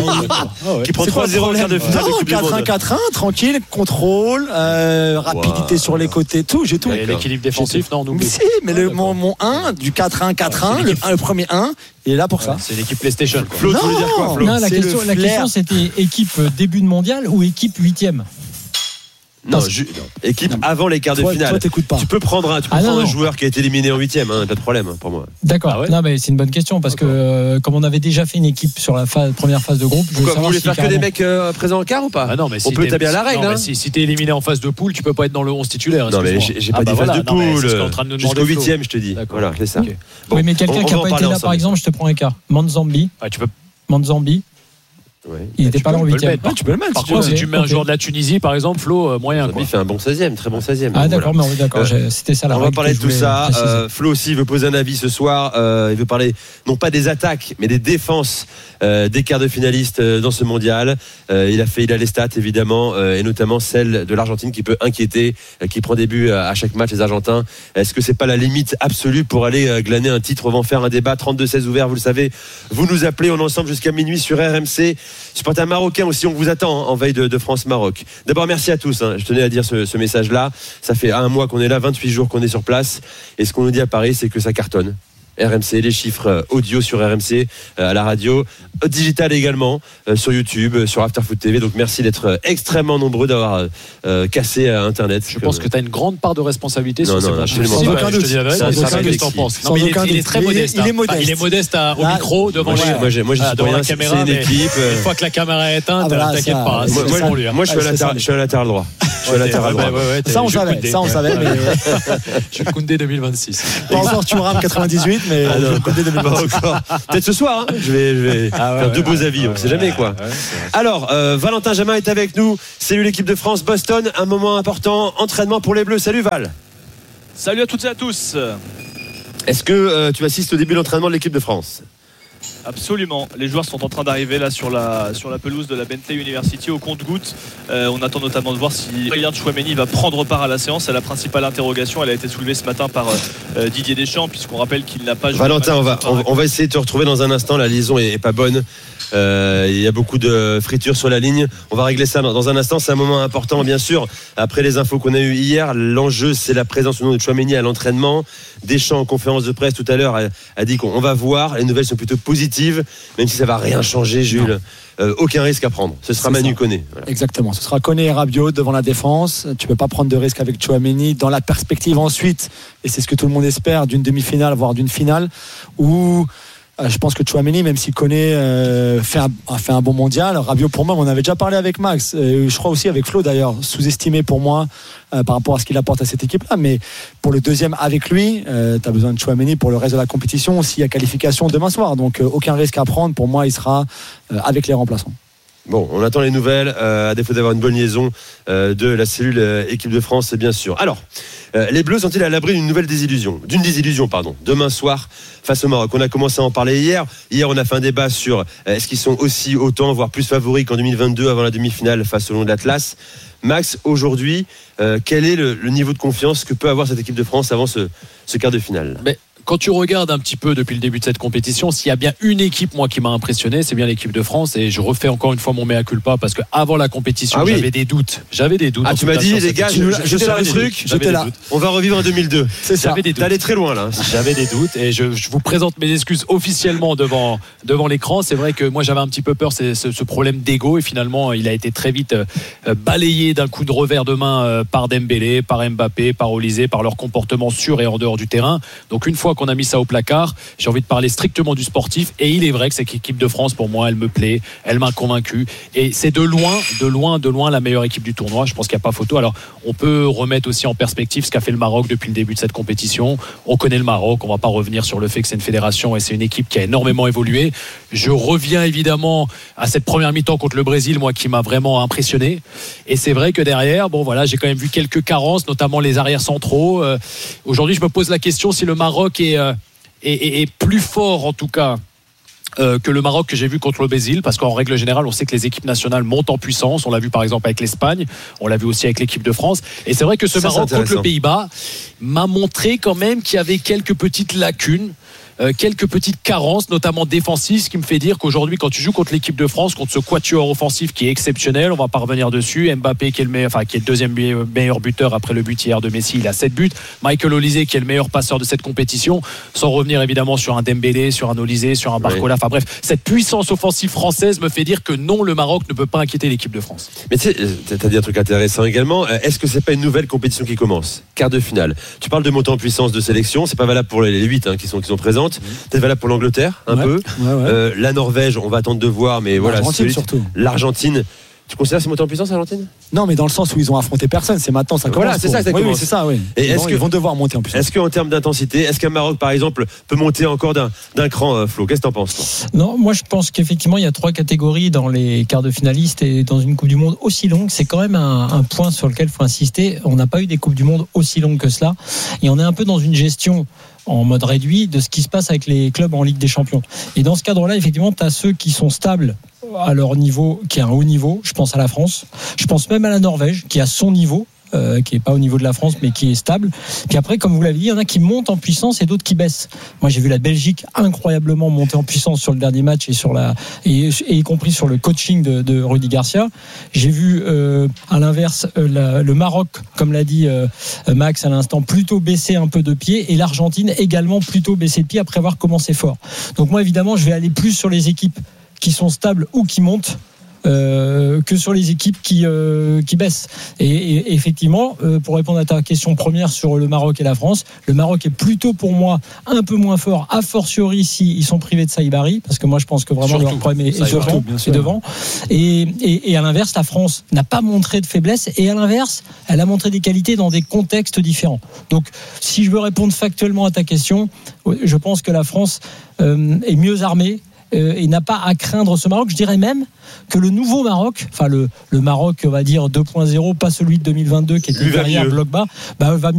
Qui prend 3-0 en quart de finale. 4-1-4-1, tranquille, contrôle, rapidité sur les côtés, tout. J'ai tout. Et l'équilibre défensif, non, on oublie. Si, mais mon 1 du 4-1-4-1, le premier 1. Il est là pour ça. C'est l'équipe PlayStation. Flo, tu voulais dire quoi, Flo? Non, la question c'était équipe début de mondial ou équipe 8e? Non, équipe avant les quarts de finale. Toi, t'écoutes pas. Tu peux prendre un joueur qui a été éliminé en 8e, pas de problème pour moi. D'accord. Ah ouais, non, mais c'est une bonne question parce que comme on avait déjà fait une équipe sur la première phase de groupe, vous voulez faire que des mecs présents en quart ou pas? Non, mais on peut établir la règle. Si t'es éliminé en phase de poule, tu peux pas être dans le 11 titulaire. Non, mais j'ai pas dit phase de poule. Jusqu'au 8e, je te dis. Voilà, c'est ça. Oui, mais quelqu'un qui n'a pas été là, par exemple, je te prends un quart. Manzambi. Manzambi. Ouais. Il n'était pas là en 8e. Tu peux le mettre. Par contre, si tu mets un joueur de la Tunisie, par exemple, Flo, moyen. Il fait un bon 16e, très bon 16e. Ah, d'accord, mais d'accord. C'était ça la règle. On va parler de tout ça. Flo aussi veut poser un avis ce soir. Il veut parler, non pas des attaques, mais des défenses des quarts de finalistes dans ce mondial. Il a les stats, évidemment, et notamment celle de l'Argentine qui peut inquiéter, qui prend des buts à chaque match, les Argentins. Est-ce que c'est pas la limite absolue pour aller glaner un titre? On va en faire un débat. 32-16 ouvert, vous le savez. Vous nous appelez, on est ensemble jusqu'à minuit sur RMC. Supporter marocain aussi, on vous attend en veille de France-Maroc. D'abord, merci à tous. Je tenais à dire ce message-là. Ça fait 1 mois qu'on est là, 28 jours qu'on est sur place. Et ce qu'on nous dit à Paris, c'est que ça cartonne. RMC, les chiffres audio sur RMC, à la radio, digital également, sur YouTube, sur Afterfoot TV. Donc merci d'être extrêmement nombreux, d'avoir cassé Internet. Je pense que tu as une grande part de responsabilité sur ce match. Sans aucun doute. Qu'est-ce que tu en penses? Il est très modeste. Il est modeste au micro, devant la caméra. C'est une équipe. Une fois que la caméra est éteinte, t'inquiète pas. Moi, je suis à latéral droit. Ça, on savait. Je suis Koundé 2026. Pas encore Thuram 98, mais Koundé 2026. Peut-être ce soir, je vais faire 2 beaux avis, on ne sait jamais quoi. Alors, Valentin Jamin est avec nous. Salut l'équipe de France, Boston, un moment important, entraînement pour les Bleus. Salut Val. Salut à toutes et à tous. Est-ce que tu assistes au début de l'entraînement de l'équipe de France? Absolument, les joueurs sont en train d'arriver là sur la pelouse de la Bentley University au compte-gouttes. On attend notamment de voir si Riyad Chouameni va prendre part à la séance. C'est la principale interrogation, elle a été soulevée ce matin par Didier Deschamps, puisqu'on rappelle qu'il n'a pas joué. Valentin, on va essayer de te retrouver dans un instant, la liaison est pas bonne. Il y a beaucoup de fritures sur la ligne. On va régler ça dans un instant. C'est un moment important, bien sûr. Après les infos qu'on a eues hier, l'enjeu, c'est la présence ou non de Chouameni à l'entraînement. Deschamps, en conférence de presse tout à l'heure, a dit qu'on va voir. Les nouvelles sont plutôt positives, même si ça va rien changer, Jules. Aucun risque à prendre. Ce sera Manu Koné. Voilà. Exactement. Ce sera Koné et Rabiot devant la défense. Tu peux pas prendre de risque avec Chouameni dans la perspective ensuite, et c'est ce que tout le monde espère, d'une demi-finale, voire d'une finale, où je pense que Chouameni, même s'il connaît, a fait un bon mondial. Rabiot, pour moi, on avait déjà parlé avec Max, je crois aussi avec Flo d'ailleurs, sous-estimé pour moi par rapport à ce qu'il apporte à cette équipe-là. Mais pour le deuxième avec lui, tu as besoin de Chouameni pour le reste de la compétition s'il y a qualification demain soir. Donc aucun risque à prendre. Pour moi, il sera avec les remplaçants. Bon, on attend les nouvelles, à défaut d'avoir une bonne liaison de la cellule équipe de France, bien sûr. Alors, les Bleus sont-ils à l'abri d'une désillusion, demain soir face au Maroc? On a commencé à en parler hier. Hier, on a fait un débat sur est-ce qu'ils sont aussi autant, voire plus favoris qu'en 2022 avant la demi-finale face au Lions de l'Atlas. Max, aujourd'hui, quel est le niveau de confiance que peut avoir cette équipe de France avant ce quart de finale? Quand tu regardes un petit peu depuis le début de cette compétition, s'il y a bien une équipe, moi, qui m'a impressionné, c'est bien l'équipe de France. Et je refais encore une fois mon mea culpa parce qu'avant la compétition, j'avais des doutes. Ah, tu m'as dit, les gars, je sors le truc, j'étais là. On va revivre en 200002. C'est ça. T'allais très loin, là. J'avais des doutes et je vous présente mes excuses officiellement devant l'écran. C'est vrai que moi, j'avais un petit peu peur, c'est ce problème d'ego. Et finalement, il a été très vite balayé d'un coup de revers de main par Dembélé, par Mbappé, par Olysée, par leur comportement sur et en dehors du terrain. Donc, une fois qu'on a mis ça au placard, j'ai envie de parler strictement du sportif, et il est vrai que cette équipe de France, pour moi, elle me plaît, elle m'a convaincu, et c'est de loin la meilleure équipe du tournoi. Je pense qu'il n'y a pas photo. Alors on peut remettre aussi en perspective ce qu'a fait le Maroc depuis le début de cette compétition. On connaît le Maroc, on ne va pas revenir sur le fait que c'est une fédération et c'est une équipe qui a énormément évolué. Je reviens évidemment à cette première mi-temps contre le Brésil, moi, qui m'a vraiment impressionné, et c'est vrai que derrière, j'ai quand même vu quelques carences, notamment les arrières centraux. Aujourd'hui, je me pose la question si le Maroc est plus fort, en tout cas, que le Maroc que j'ai vu contre le Brésil, parce qu'en règle générale, on sait que les équipes nationales montent en puissance. On l'a vu par exemple avec l'Espagne, on l'a vu aussi avec l'équipe de France, et c'est vrai que ce Maroc contre le Pays-Bas m'a montré quand même qu'il y avait quelques petites lacunes. quelques petites carences, notamment défensives, ce qui me fait dire qu'aujourd'hui, quand tu joues contre l'équipe de France, contre ce quatuor offensif qui est exceptionnel, on va pas revenir dessus. Mbappé qui est le deuxième meilleur buteur après le but hier de Messi, il a 7 buts. Michael Olise qui est le meilleur passeur de cette compétition, sans revenir évidemment sur un Dembélé, sur un Olise, sur un Barcola. Enfin bref, cette puissance offensive française me fait dire que non, le Maroc ne peut pas inquiéter l'équipe de France. Mais tu sais, t'as dit un truc intéressant également. Est-ce que c'est pas une nouvelle compétition qui commence? Quart de finale. Tu parles de montée en puissance de sélection. C'est pas valable pour les 8 qui sont présentes. Peut-être valable pour l'Angleterre un peu. La Norvège, on va attendre de voir, mais voilà. L'Argentine. Tu considères ces montées en puissance, l'Argentine? Non, mais dans le sens où ils ont affronté personne, c'est maintenant ça commence. Voilà, c'est ça, exactement. Oui, c'est ça, oui. Et ils vont devoir monter en puissance. Est-ce qu'en termes d'intensité, est-ce qu'un Maroc, par exemple, peut monter encore d'un cran, Flo? Qu'est-ce que t'en penses, toi? Non, moi je pense qu'effectivement il y a 3 catégories dans les quarts de finalistes et dans une Coupe du Monde aussi longue, c'est quand même un point sur lequel il faut insister. On n'a pas eu des Coupes du Monde aussi longues que cela, et on est un peu dans une gestion en mode réduit de ce qui se passe avec les clubs en Ligue des Champions. Et dans ce cadre-là, effectivement, tu as ceux qui sont stables à leur niveau, qui est un haut niveau. Je pense à la France. Je pense même à la Norvège, qui a son niveau, qui est pas au niveau de la France, mais qui est stable. Puis après, comme vous l'avez dit, il y en a qui montent en puissance et d'autres qui baissent. Moi, j'ai vu la Belgique incroyablement monter en puissance sur le dernier match et y compris sur le coaching de Rudy Garcia. J'ai vu, à l'inverse, le Maroc, comme l'a dit Max à l'instant, plutôt baisser un peu de pied, et l'Argentine également plutôt baisser de pied après avoir commencé fort. Donc moi, évidemment, je vais aller plus sur les équipes qui sont stables ou qui montent que sur les équipes qui baissent. Et effectivement, pour répondre à ta question première sur le Maroc et la France, le Maroc est plutôt pour moi un peu moins fort, a fortiori si ils sont privés de Saïbari, parce que moi je pense que vraiment leur problème est devant. Et à l'inverse, la France n'a pas montré de faiblesse, et à l'inverse, elle a montré des qualités dans des contextes différents. Donc si je veux répondre factuellement à ta question, je pense que la France est mieux armée et n'a pas à craindre ce Maroc. Je dirais même que le nouveau Maroc, enfin le Maroc, on va dire 2.0, pas celui de 2022 qui était derrière bloc bas, va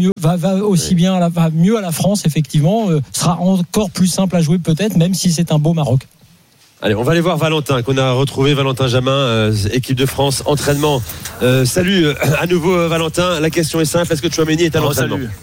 mieux à la France, effectivement, sera encore plus simple à jouer peut-être, même si c'est un beau Maroc. Allez, on va aller voir Valentin, qu'on a retrouvé, Valentin Jamin, équipe de France, entraînement. Salut à nouveau Valentin, la question est simple, est-ce que Tchouaméni est à l'entraînement? Salut.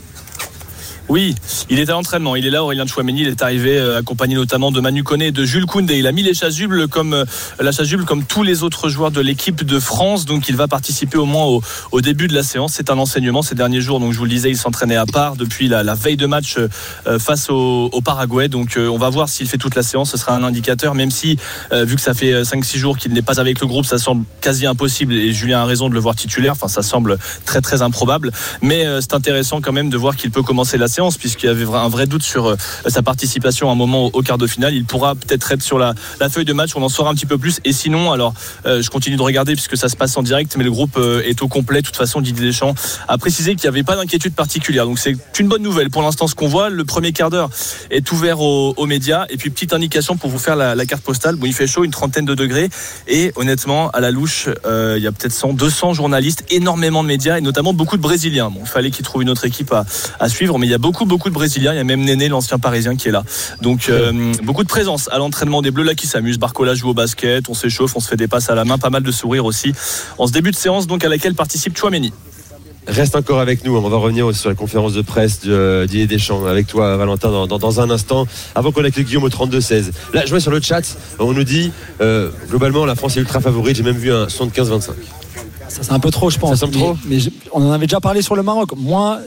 Oui, il est à l'entraînement. Il est là, Aurélien Tchouaméni. Il est arrivé accompagné notamment de Manu Koné et de Jules Koundé. Il a mis la chasuble comme tous les autres joueurs de l'équipe de France. Donc il va participer au moins au début de la séance. C'est un enseignement ces derniers jours. Donc je vous le disais, il s'entraînait à part depuis la veille de match face au Paraguay. Donc on va voir s'il fait toute la séance. Ce sera un indicateur, même si vu que ça fait 5-6 jours qu'il n'est pas avec le groupe, ça semble quasi impossible. Et Julien a raison de le voir titulaire. Enfin, ça semble très très improbable. Mais c'est intéressant quand même de voir qu'il peut commencer la séance, puisqu'il y avait un vrai doute sur sa participation à un moment au quart de finale. Il pourra peut-être être sur la feuille de match, on en saura un petit peu plus. Et sinon, alors je continue de regarder puisque ça se passe en direct, mais le groupe est au complet. De toute façon, Didier Deschamps a précisé qu'il n'y avait pas d'inquiétude particulière, donc c'est une bonne nouvelle pour l'instant. Ce qu'on voit, le premier quart d'heure est ouvert aux médias. Et puis petite indication pour vous faire la carte postale, bon, il fait chaud, une trentaine de degrés, et honnêtement à la louche il y a peut-être 100-200 journalistes, énormément de médias, et notamment beaucoup de Brésiliens. Bon, il fallait qu'ils trouvent une autre équipe à suivre, mais il y a beaucoup de Brésiliens. Il y a même Néné, l'ancien Parisien, qui est là. Donc beaucoup de présence à l'entraînement des Bleus là qui s'amusent. Barcola joue au basket, on s'échauffe, on se fait des passes à la main, pas mal de sourires aussi en ce début de séance, donc à laquelle participe Tchouaméni. Reste encore avec nous, on va revenir sur la conférence de presse de Didier Deschamps avec toi Valentin dans un instant, avant qu'on accueille Guillaume au 32-16. Là je vois sur le chat, on nous dit globalement la France est ultra favorite, j'ai même vu un 75-25. Ça c'est un peu trop, je pense. Ça semble trop. Mais on en avait déjà parlé sur le Maroc. Moi,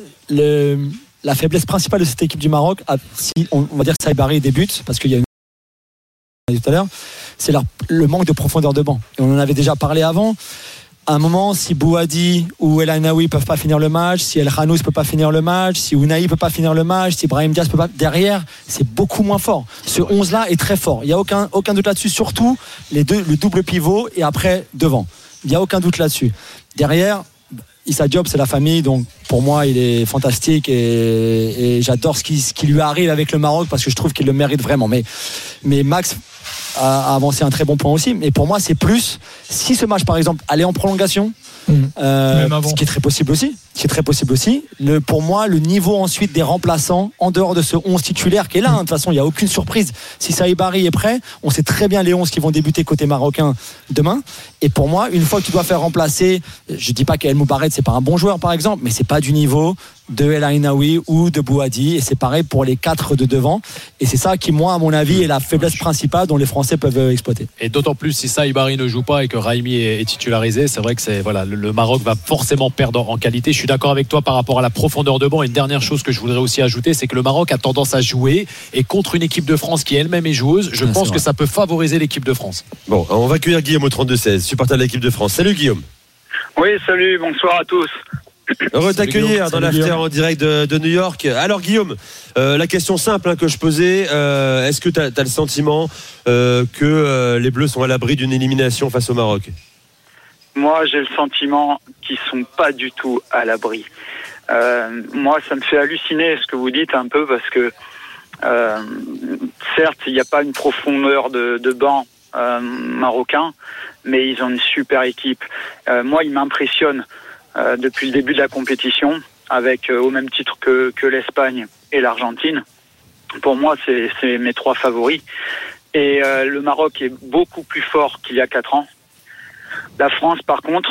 la faiblesse principale de cette équipe du Maroc, si on va dire que Saïbari débute, parce qu'il y a une tout à l'heure, c'est le manque de profondeur de banc. Et on en avait déjà parlé avant. À un moment, si Bouhaddi ou El Ainaoui peuvent pas finir le match, si El Khanous peut pas finir le match, si Ounahi peut pas finir le match, si Brahim Diaz peut pas, derrière, c'est beaucoup moins fort. Ce 11-là est très fort. Il y a aucun doute là-dessus. Surtout le double pivot et après devant. Il y a aucun doute là-dessus. Derrière, Issa Diop, c'est la famille, donc pour moi il est fantastique et j'adore ce qui lui arrive avec le Maroc, parce que je trouve qu'il le mérite vraiment. Mais Max a avancé un très bon point aussi. Mais pour moi c'est plus, si ce match par exemple allait en prolongation, Ce qui est très possible aussi. Pour moi, le niveau ensuite des remplaçants, en dehors de ce 11 titulaire qui est là, de toute façon, il n'y a aucune surprise. Si Saïbari est prêt, on sait très bien les 11 qui vont débuter côté marocain demain. Et pour moi, une fois que tu dois faire remplacer, je ne dis pas qu'El Moubared, c'est pas un bon joueur par exemple, mais c'est pas du niveau de El Ainaoui ou de Bouhaddi, et c'est pareil pour les 4 de devant, et c'est ça qui, moi, à mon avis, est la faiblesse principale dont les Français peuvent exploiter. Et d'autant plus si Saïbari ne joue pas et que Raimi est titularisé, c'est vrai que le Maroc va forcément perdre en qualité. Je suis d'accord avec toi par rapport à la profondeur de banc. Et une dernière chose que je voudrais aussi ajouter, c'est que le Maroc a tendance à jouer, et contre une équipe de France qui elle-même est joueuse, je pense que ça peut favoriser l'équipe de France. Bon, on va accueillir Guillaume au 32-16, supporter de l'équipe de France. Salut Guillaume. Oui, salut, bonsoir à tous. Heureux de t'accueillir dans l'after en direct de New York. Alors Guillaume, la question simple que je posais, est-ce que tu as le sentiment que les Bleus sont à l'abri d'une élimination face au Maroc ? Moi, j'ai le sentiment qu'ils sont pas du tout à l'abri. Moi, ça me fait halluciner ce que vous dites un peu, parce que certes, il n'y a pas une profondeur de banc marocain, mais ils ont une super équipe. Moi, ils m'impressionnent depuis le début de la compétition, avec au même titre que l'Espagne et l'Argentine. Pour moi, c'est mes 3 favoris. Et le Maroc est beaucoup plus fort qu'il y a 4 ans. La France, par contre,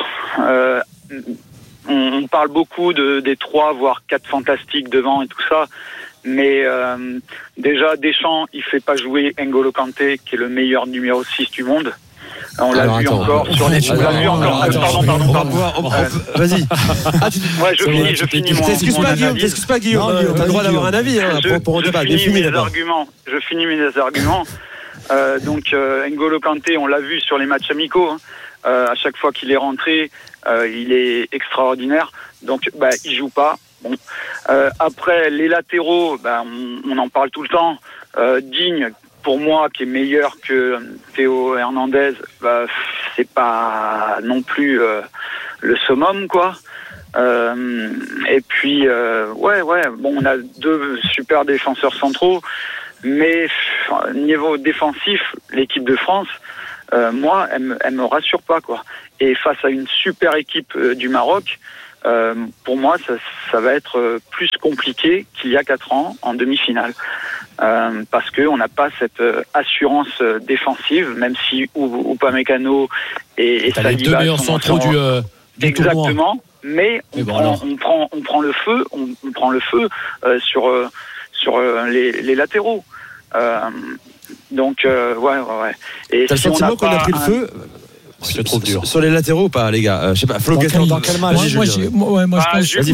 on parle beaucoup des 3, voire 4 fantastiques devant et tout ça. Mais déjà, Deschamps, il fait pas jouer N'Golo Kanté, qui est le meilleur numéro 6 du monde. On l'a vu encore sur les. Pardon. Vas-y. Ouais, je finis mon. T'excuses pas, Guillaume. T'as le droit d'avoir un avis pour un débat. Je finis mes arguments. Donc, N'Golo Kanté, on l'a vu sur les matchs amicaux. À chaque fois qu'il est rentré, il est extraordinaire. Donc, il joue pas. Bon. Après, les latéraux, on en parle tout le temps. Digne, pour moi, qui est meilleur que Théo Hernandez, c'est pas non plus le summum, quoi. Et puis, on a 2 super défenseurs centraux, mais niveau défensif, l'équipe de France, moi, elle me rassure pas, quoi. Et face à une super équipe du Maroc, pour moi, ça va être plus compliqué qu'il y a 4 ans en demi-finale. Parce qu'on n'a pas cette assurance défensive, même si Upamecano et Saliba les 2 meilleurs centraux du exactement, mais on prend le feu, on prend le feu sur les latéraux. Donc ouais. Et t'as le sentiment qu'on a pris le feu? Je trouve dur. Sur les latéraux ou pas, les gars? Je sais pas. Flo, dans quel match? Moi, je pense. Jules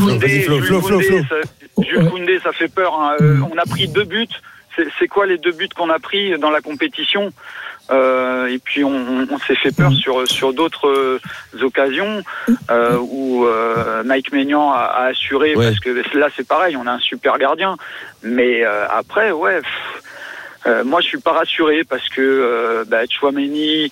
Koundé, ça fait peur. On a pris 2 buts. C'est quoi les 2 buts qu'on a pris dans la compétition? Et puis on s'est fait peur sur d'autres occasions où Mike Maignan a assuré, parce que là c'est pareil, on a un super gardien. Mais après, moi je suis pas rassuré parce que Tchouaméni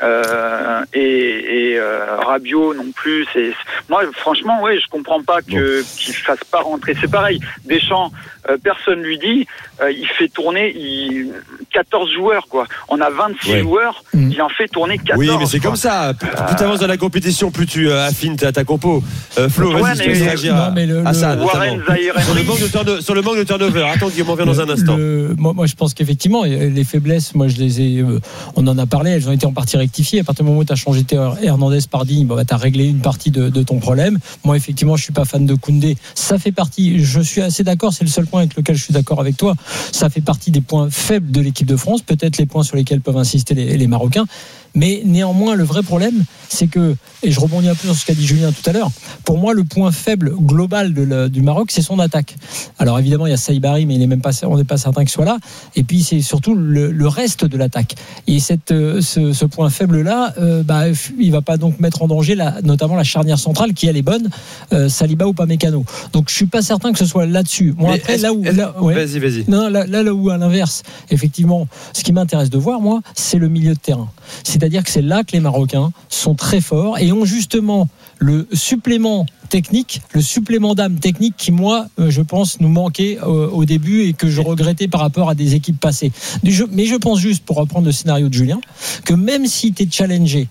et Rabiot non plus. Moi franchement je comprends pas qu'ils fassent pas rentrer. C'est pareil, Deschamps, personne lui dit, il fait tourner 14 joueurs, quoi. On a 26 joueurs, il en fait tourner 14. Oui, mais c'est comme ça. Plus tu avances dans la compétition, plus tu affines ta compo. Flo, vas-y, tu peux réagir à ça, notamment. Sur le manque de turnover. Attends, Guillaume, on revient dans un instant. Moi, je pense qu'effectivement, les faiblesses, moi, je les ai. On en a parlé, elles ont été en partie rectifiées. À partir du moment où tu as changé Hernandez par Digne, tu as réglé une partie de ton problème. Moi, effectivement, je suis pas fan de Koundé. Ça fait partie. Je suis assez d'accord. C'est le seul point avec lequel je suis d'accord avec toi. Ça fait partie des points faibles de l'équipe de France. Peut-être les points sur lesquels peuvent insister les Marocains. Mais néanmoins, le vrai problème, c'est que, et je rebondis un peu sur ce qu'a dit Julien tout à l'heure, pour moi, le point faible global du Maroc, c'est son attaque. Alors évidemment, il y a Saïbari, mais on n'est pas certain qu'il soit là. Et puis, c'est surtout le reste de l'attaque. Et ce point faible-là, il va pas donc mettre en danger notamment la charnière centrale, qui elle est bonne, Saliba ou Upamecano. Donc, je suis pas certain que ce soit là-dessus. Moi, après, Vas-y. Non, là où, à l'inverse, effectivement, ce qui m'intéresse de voir, moi, c'est le milieu de terrain. C'est-à-dire que c'est là que les Marocains sont très forts et ont justement le supplément technique, le supplément d'âme technique qui, moi, je pense, nous manquait au début et que je regrettais par rapport à des équipes passées. Mais je pense juste, pour reprendre le scénario de Julien, que même si tu es challengé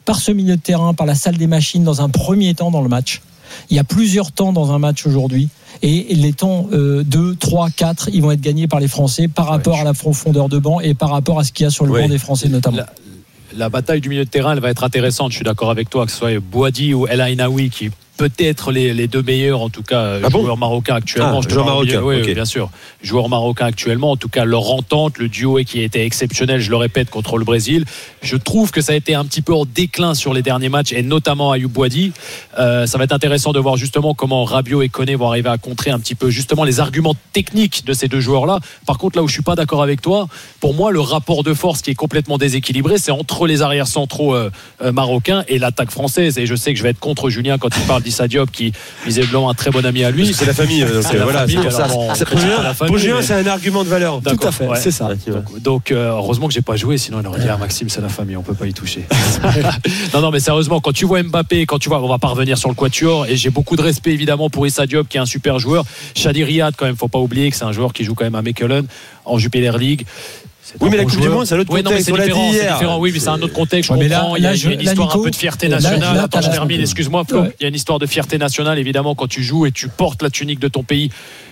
par ce milieu de terrain, par la salle des machines dans un premier temps dans le match. Il y a plusieurs temps dans un match aujourd'hui. Et les temps 2, 3, 4, ils vont être gagnés par les Français par rapport à la profondeur de banc et par rapport à ce qu'il y a sur le banc des Français notamment. La bataille du milieu de terrain, elle va être intéressante. Je suis d'accord avec toi, que ce soit Boadi ou El Ainaoui qui peut-être les deux meilleurs, en tout cas, joueurs marocains actuellement. Joueurs marocains, oui, bien sûr. Joueurs marocains actuellement, en tout cas, leur entente, le duo qui a été exceptionnel, je le répète, contre le Brésil. Je trouve que ça a été un petit peu en déclin sur les derniers matchs, et notamment Ayoub Boadi. Ça va être intéressant de voir justement comment Rabiot et Koné vont arriver à contrer un petit peu justement les arguments techniques de ces deux joueurs-là. Par contre, là où je suis pas d'accord avec toi, pour moi, le rapport de force qui est complètement déséquilibré, c'est entre les arrières centraux marocains et l'attaque française. Et je sais que je vais être contre Julien quand il parle d'Issa Diop, qui visiblement un très bon ami à lui. C'est la famille. Voilà, c'est pour ça. Pour Julien, c'est un argument de valeur. Tout à fait, c'est ça. Donc heureusement que j'ai pas joué, sinon il aurait dit Maxime, c'est la famille, on peut pas y toucher. non, mais sérieusement, quand tu vois Mbappé, on va pas revenir sur le quatuor, et j'ai beaucoup de respect évidemment pour Issa Diop, qui est un super joueur. Shadi Riyad, quand même, faut pas oublier que c'est un joueur qui joue quand même à Mechelen en Jupiler League. Oui, mais la Coupe du Monde, c'est un autre contexte. C'est différent. Oui, mais c'est un autre contexte. Je comprends. Il y a une histoire un peu de fierté nationale. Attends, je termine. Excuse-moi, Flo. Il y a une histoire de fierté nationale, évidemment, quand tu joues et tu portes la tunique de ton pays.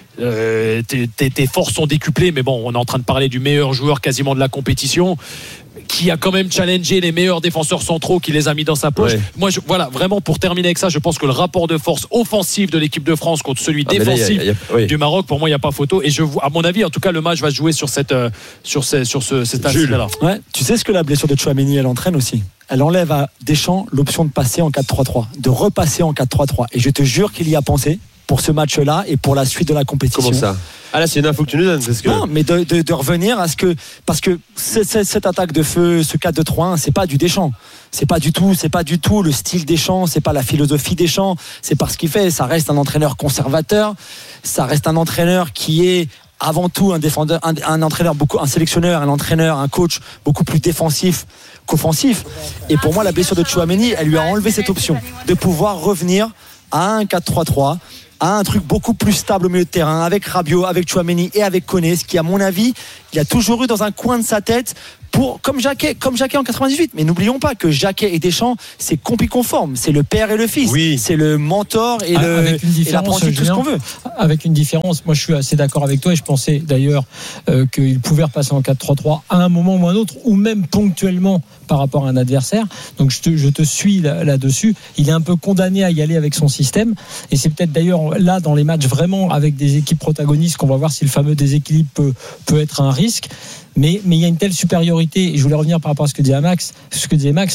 Tes forces sont décuplées, mais bon, on est en train de parler du meilleur joueur quasiment de la compétition, qui a quand même challengé les meilleurs défenseurs centraux, qui les a mis dans sa poche. Moi, voilà, vraiment, pour terminer avec ça, je pense que le rapport de force offensif de l'équipe de France contre celui défensif du Maroc, pour moi, il n'y a pas photo. Et à mon avis, en tout cas, le match va se jouer sur cet aspect-là. Ouais, tu sais ce que la blessure de Tchouaméni, elle entraîne aussi. Elle enlève à Deschamps l'option de passer en 4-3-3, de repasser en 4-3-3. Et je te jure qu'il y a pensé pour ce match-là et pour la suite de la compétition. Comment ça ? Ah là, c'est une info que tu nous donnes. Parce que... Non, mais de revenir à ce que... Parce que cette attaque de feu, ce 4-2-3-1, c'est pas du Deschamps. C'est pas du tout le style Deschamps, c'est pas la philosophie Deschamps, c'est pas ce qu'il fait. Ça reste un entraîneur conservateur, ça reste un entraîneur qui est avant tout un défendeur, un entraîneur un sélectionneur, un entraîneur, un coach beaucoup plus défensif qu'offensif. Et pour moi, la blessure de Tchouaméni, elle lui a enlevé cette option de pouvoir revenir à un 4-3-3, à un truc beaucoup plus stable au milieu de terrain, avec Rabiot, avec Tchouaméni et avec Koné, ce qui, à mon avis, il a toujours eu dans un coin de sa tête, comme Jacquet en 98. Mais n'oublions pas que Jacquet et Deschamps, c'est compli conforme, c'est le père et le fils, c'est le mentor et l'apprenti, tout ce qu'on veut. Avec une différence, moi je suis assez d'accord avec toi, et je pensais d'ailleurs qu'il pouvait repasser en 4-3-3 à un moment ou un autre, ou même ponctuellement par rapport à un adversaire. Donc je te suis là-dessus. Il est un peu condamné à y aller avec son système, et c'est peut-être d'ailleurs là dans les matchs vraiment avec des équipes protagonistes qu'on va voir si le fameux déséquilibre peut être un risque. Mais il y a une telle supériorité, et je voulais revenir par rapport à ce que disait Max,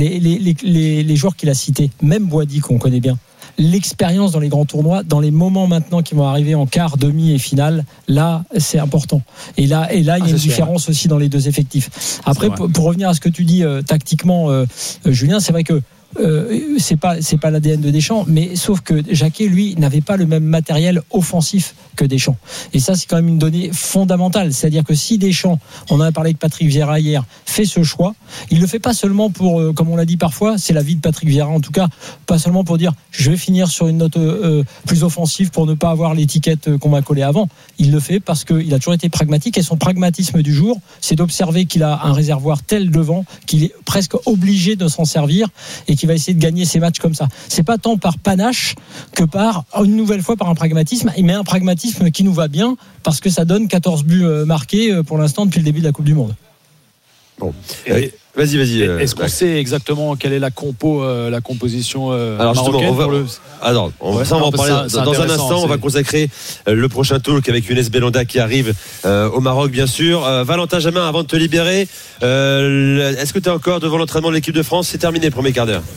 les joueurs qu'il a cités, même Boadi qu'on connaît bien, l'expérience dans les grands tournois, dans les moments maintenant qui vont arriver en quart, demi et finale, là c'est important. Et là il y a une différence aussi dans les deux effectifs. Après, pour revenir à ce que tu dis tactiquement, Julien, c'est vrai que c'est pas l'ADN de Deschamps, mais sauf que Jacquet, lui, n'avait pas le même matériel offensif que Deschamps, et ça c'est quand même une donnée fondamentale. C'est-à-dire que si Deschamps, on en a parlé avec Patrick Vieira hier, fait ce choix, il le fait pas seulement pour, comme on l'a dit parfois, c'est l'avis de Patrick Vieira en tout cas, pas seulement pour dire je vais finir sur une note plus offensive pour ne pas avoir l'étiquette qu'on m'a collée avant. Il le fait parce qu'il a toujours été pragmatique, et son pragmatisme du jour, c'est d'observer qu'il a un réservoir tel devant qu'il est presque obligé de s'en servir, et qu'il va essayer de gagner ses matchs comme ça. C'est pas tant par panache que par, une nouvelle fois, par un pragmatisme, mais un pragmatisme qui nous va bien, parce que ça donne 14 buts marqués pour l'instant depuis le début de la Coupe du Monde. Bon. Vas-y. Est-ce qu'on sait exactement quelle est la composition alors marocaine? On va en parler dans un instant. On va consacrer le prochain talk avec Younes Belhanda qui arrive au Maroc, bien sûr. Valentin Jamin, avant de te libérer, est-ce que tu es encore devant l'entraînement de l'équipe de France? C'est terminé, premier quart d'heure.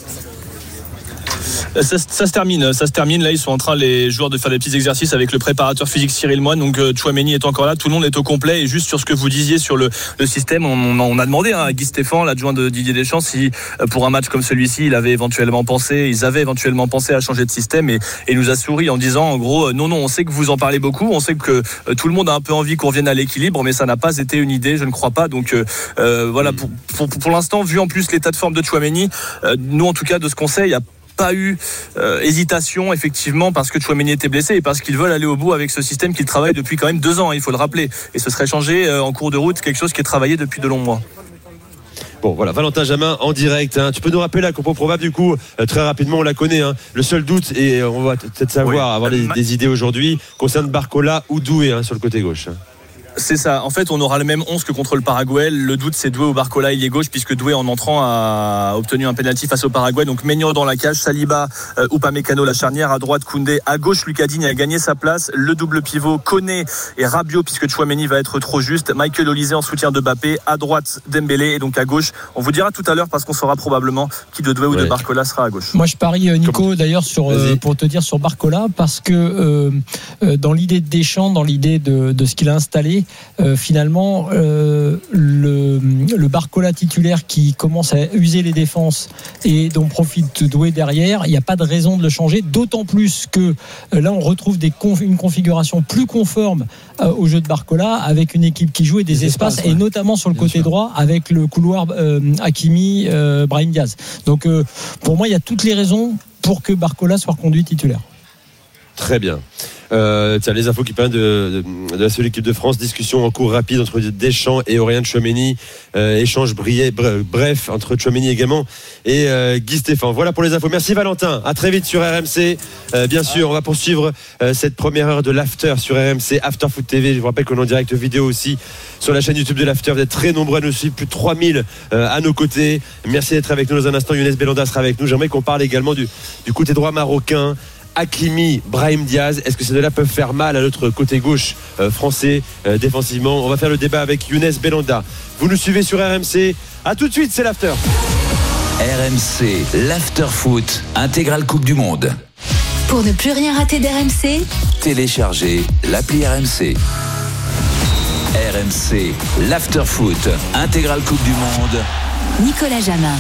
Ça se termine. Là, ils sont en train, les joueurs, de faire des petits exercices avec le préparateur physique Cyril Moine. Donc Tchouaméni est encore là, tout le monde est au complet. Et juste sur ce que vous disiez sur le système, on a demandé à Guy Stéphane, l'adjoint de Didier Deschamps, si pour un match comme celui-ci, ils avaient éventuellement pensé à changer de système, et nous a souri en disant en gros non, on sait que vous en parlez beaucoup, on sait que tout le monde a un peu envie qu'on revienne à l'équilibre, mais ça n'a pas été une idée, je ne crois pas. Donc voilà, pour l'instant, vu en plus l'état de forme de Tchouaméni, nous en tout cas de ce qu'on sait, il y a pas eu hésitation effectivement, parce que Tchouaméni était blessé et parce qu'ils veulent aller au bout avec ce système qu'ils travaillent depuis quand même 2 ans, il faut le rappeler, et ce serait changé en cours de route, quelque chose qui est travaillé depuis de longs mois. Bon, voilà, Valentin Jamin en direct. Tu peux nous rappeler la compo probable, du coup, très rapidement, on la connaît. Le seul doute, et on va peut-être avoir des idées aujourd'hui, concerne Barcola ou Doué sur le côté gauche. C'est ça. En fait, on aura le même 11 que contre le Paraguay. Le doute, c'est Doué ou Barcola, ailier gauche, puisque Doué, en entrant, a obtenu un pénalty face au Paraguay. Donc, Maignan dans la cage, Saliba, Upamecano, la charnière. À droite, Koundé. À gauche, Lucas Digne a gagné sa place. Le double pivot, Koné et Rabiot, puisque Tchouaméni va être trop juste. Michael Olise en soutien de Mbappé. À droite, Dembélé. Et donc, à gauche, on vous dira tout à l'heure, parce qu'on saura probablement qui de Doué ou de Barcola sera à gauche. Moi, je parie, Nico, d'ailleurs, pour te dire sur Barcola, parce que dans l'idée de Deschamps, dans l'idée de ce qu'il a installé, finalement, le Barcola titulaire qui commence à user les défenses et dont profite Doué derrière, il n'y a pas de raison de le changer, d'autant plus que là on retrouve une configuration plus conforme au jeu de Barcola, avec une équipe qui joue et des espaces, et notamment sur le côté droit avec le couloir Hakimi, Brahim Diaz. Donc pour moi il y a toutes les raisons pour que Barcola soit reconduit titulaire. Très bien. Les infos qui parlent de la seule équipe de France. Discussion en cours rapide entre Deschamps et Aurélien Tchouaméni. Échange bref entre Tchouaméni également et Guy Stéphane. Voilà pour les infos. Merci Valentin. À très vite sur RMC. Bien sûr, on va poursuivre cette première heure de l'After sur RMC, After Foot TV. Je vous rappelle qu'on est en direct vidéo aussi sur la chaîne YouTube de l'After. Vous êtes très nombreux à nous suivre, plus de 3000 à nos côtés. Merci d'être avec nous dans un instant. Younes Belhanda sera avec nous. J'aimerais qu'on parle également du côté droit marocain. Hakimi, Brahim Diaz, est-ce que ces deux-là peuvent faire mal à notre côté gauche français défensivement? On va faire le débat avec Younes Belhanda. Vous nous suivez sur RMC. À tout de suite, c'est l'After. RMC, l'After Foot, intégrale Coupe du Monde. Pour ne plus rien rater d'RMC, téléchargez l'appli RMC. RMC, l'After Foot, intégrale Coupe du Monde. Nicolas Jamin.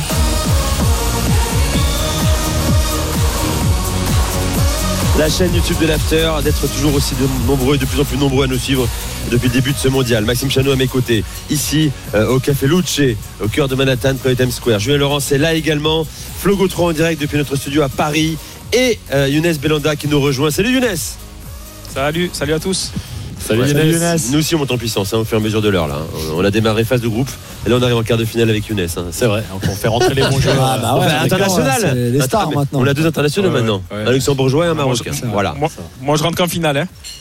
La chaîne YouTube de l'After, d'être toujours aussi de plus en plus nombreux à nous suivre depuis le début de ce mondial. Maxime Chanot à mes côtés, ici au Café Luce, au cœur de Manhattan, près de Times Square. Julien Laurence est là également. Flo Gautreau en direct depuis notre studio à Paris. Et Younes Belhanda qui nous rejoint. Salut Younes. Salut à tous. Salut Younes. Nous aussi on monte en puissance au fur et à mesure de l'heure là. On a démarré phase de groupe et là on arrive en quart de finale avec Younes. C'est vrai, on fait rentrer les bons joueurs. International. Les stars maintenant. On a deux internationaux maintenant. Un luxembourgeois et un marocain. Voilà. Moi je rentre qu'en finale.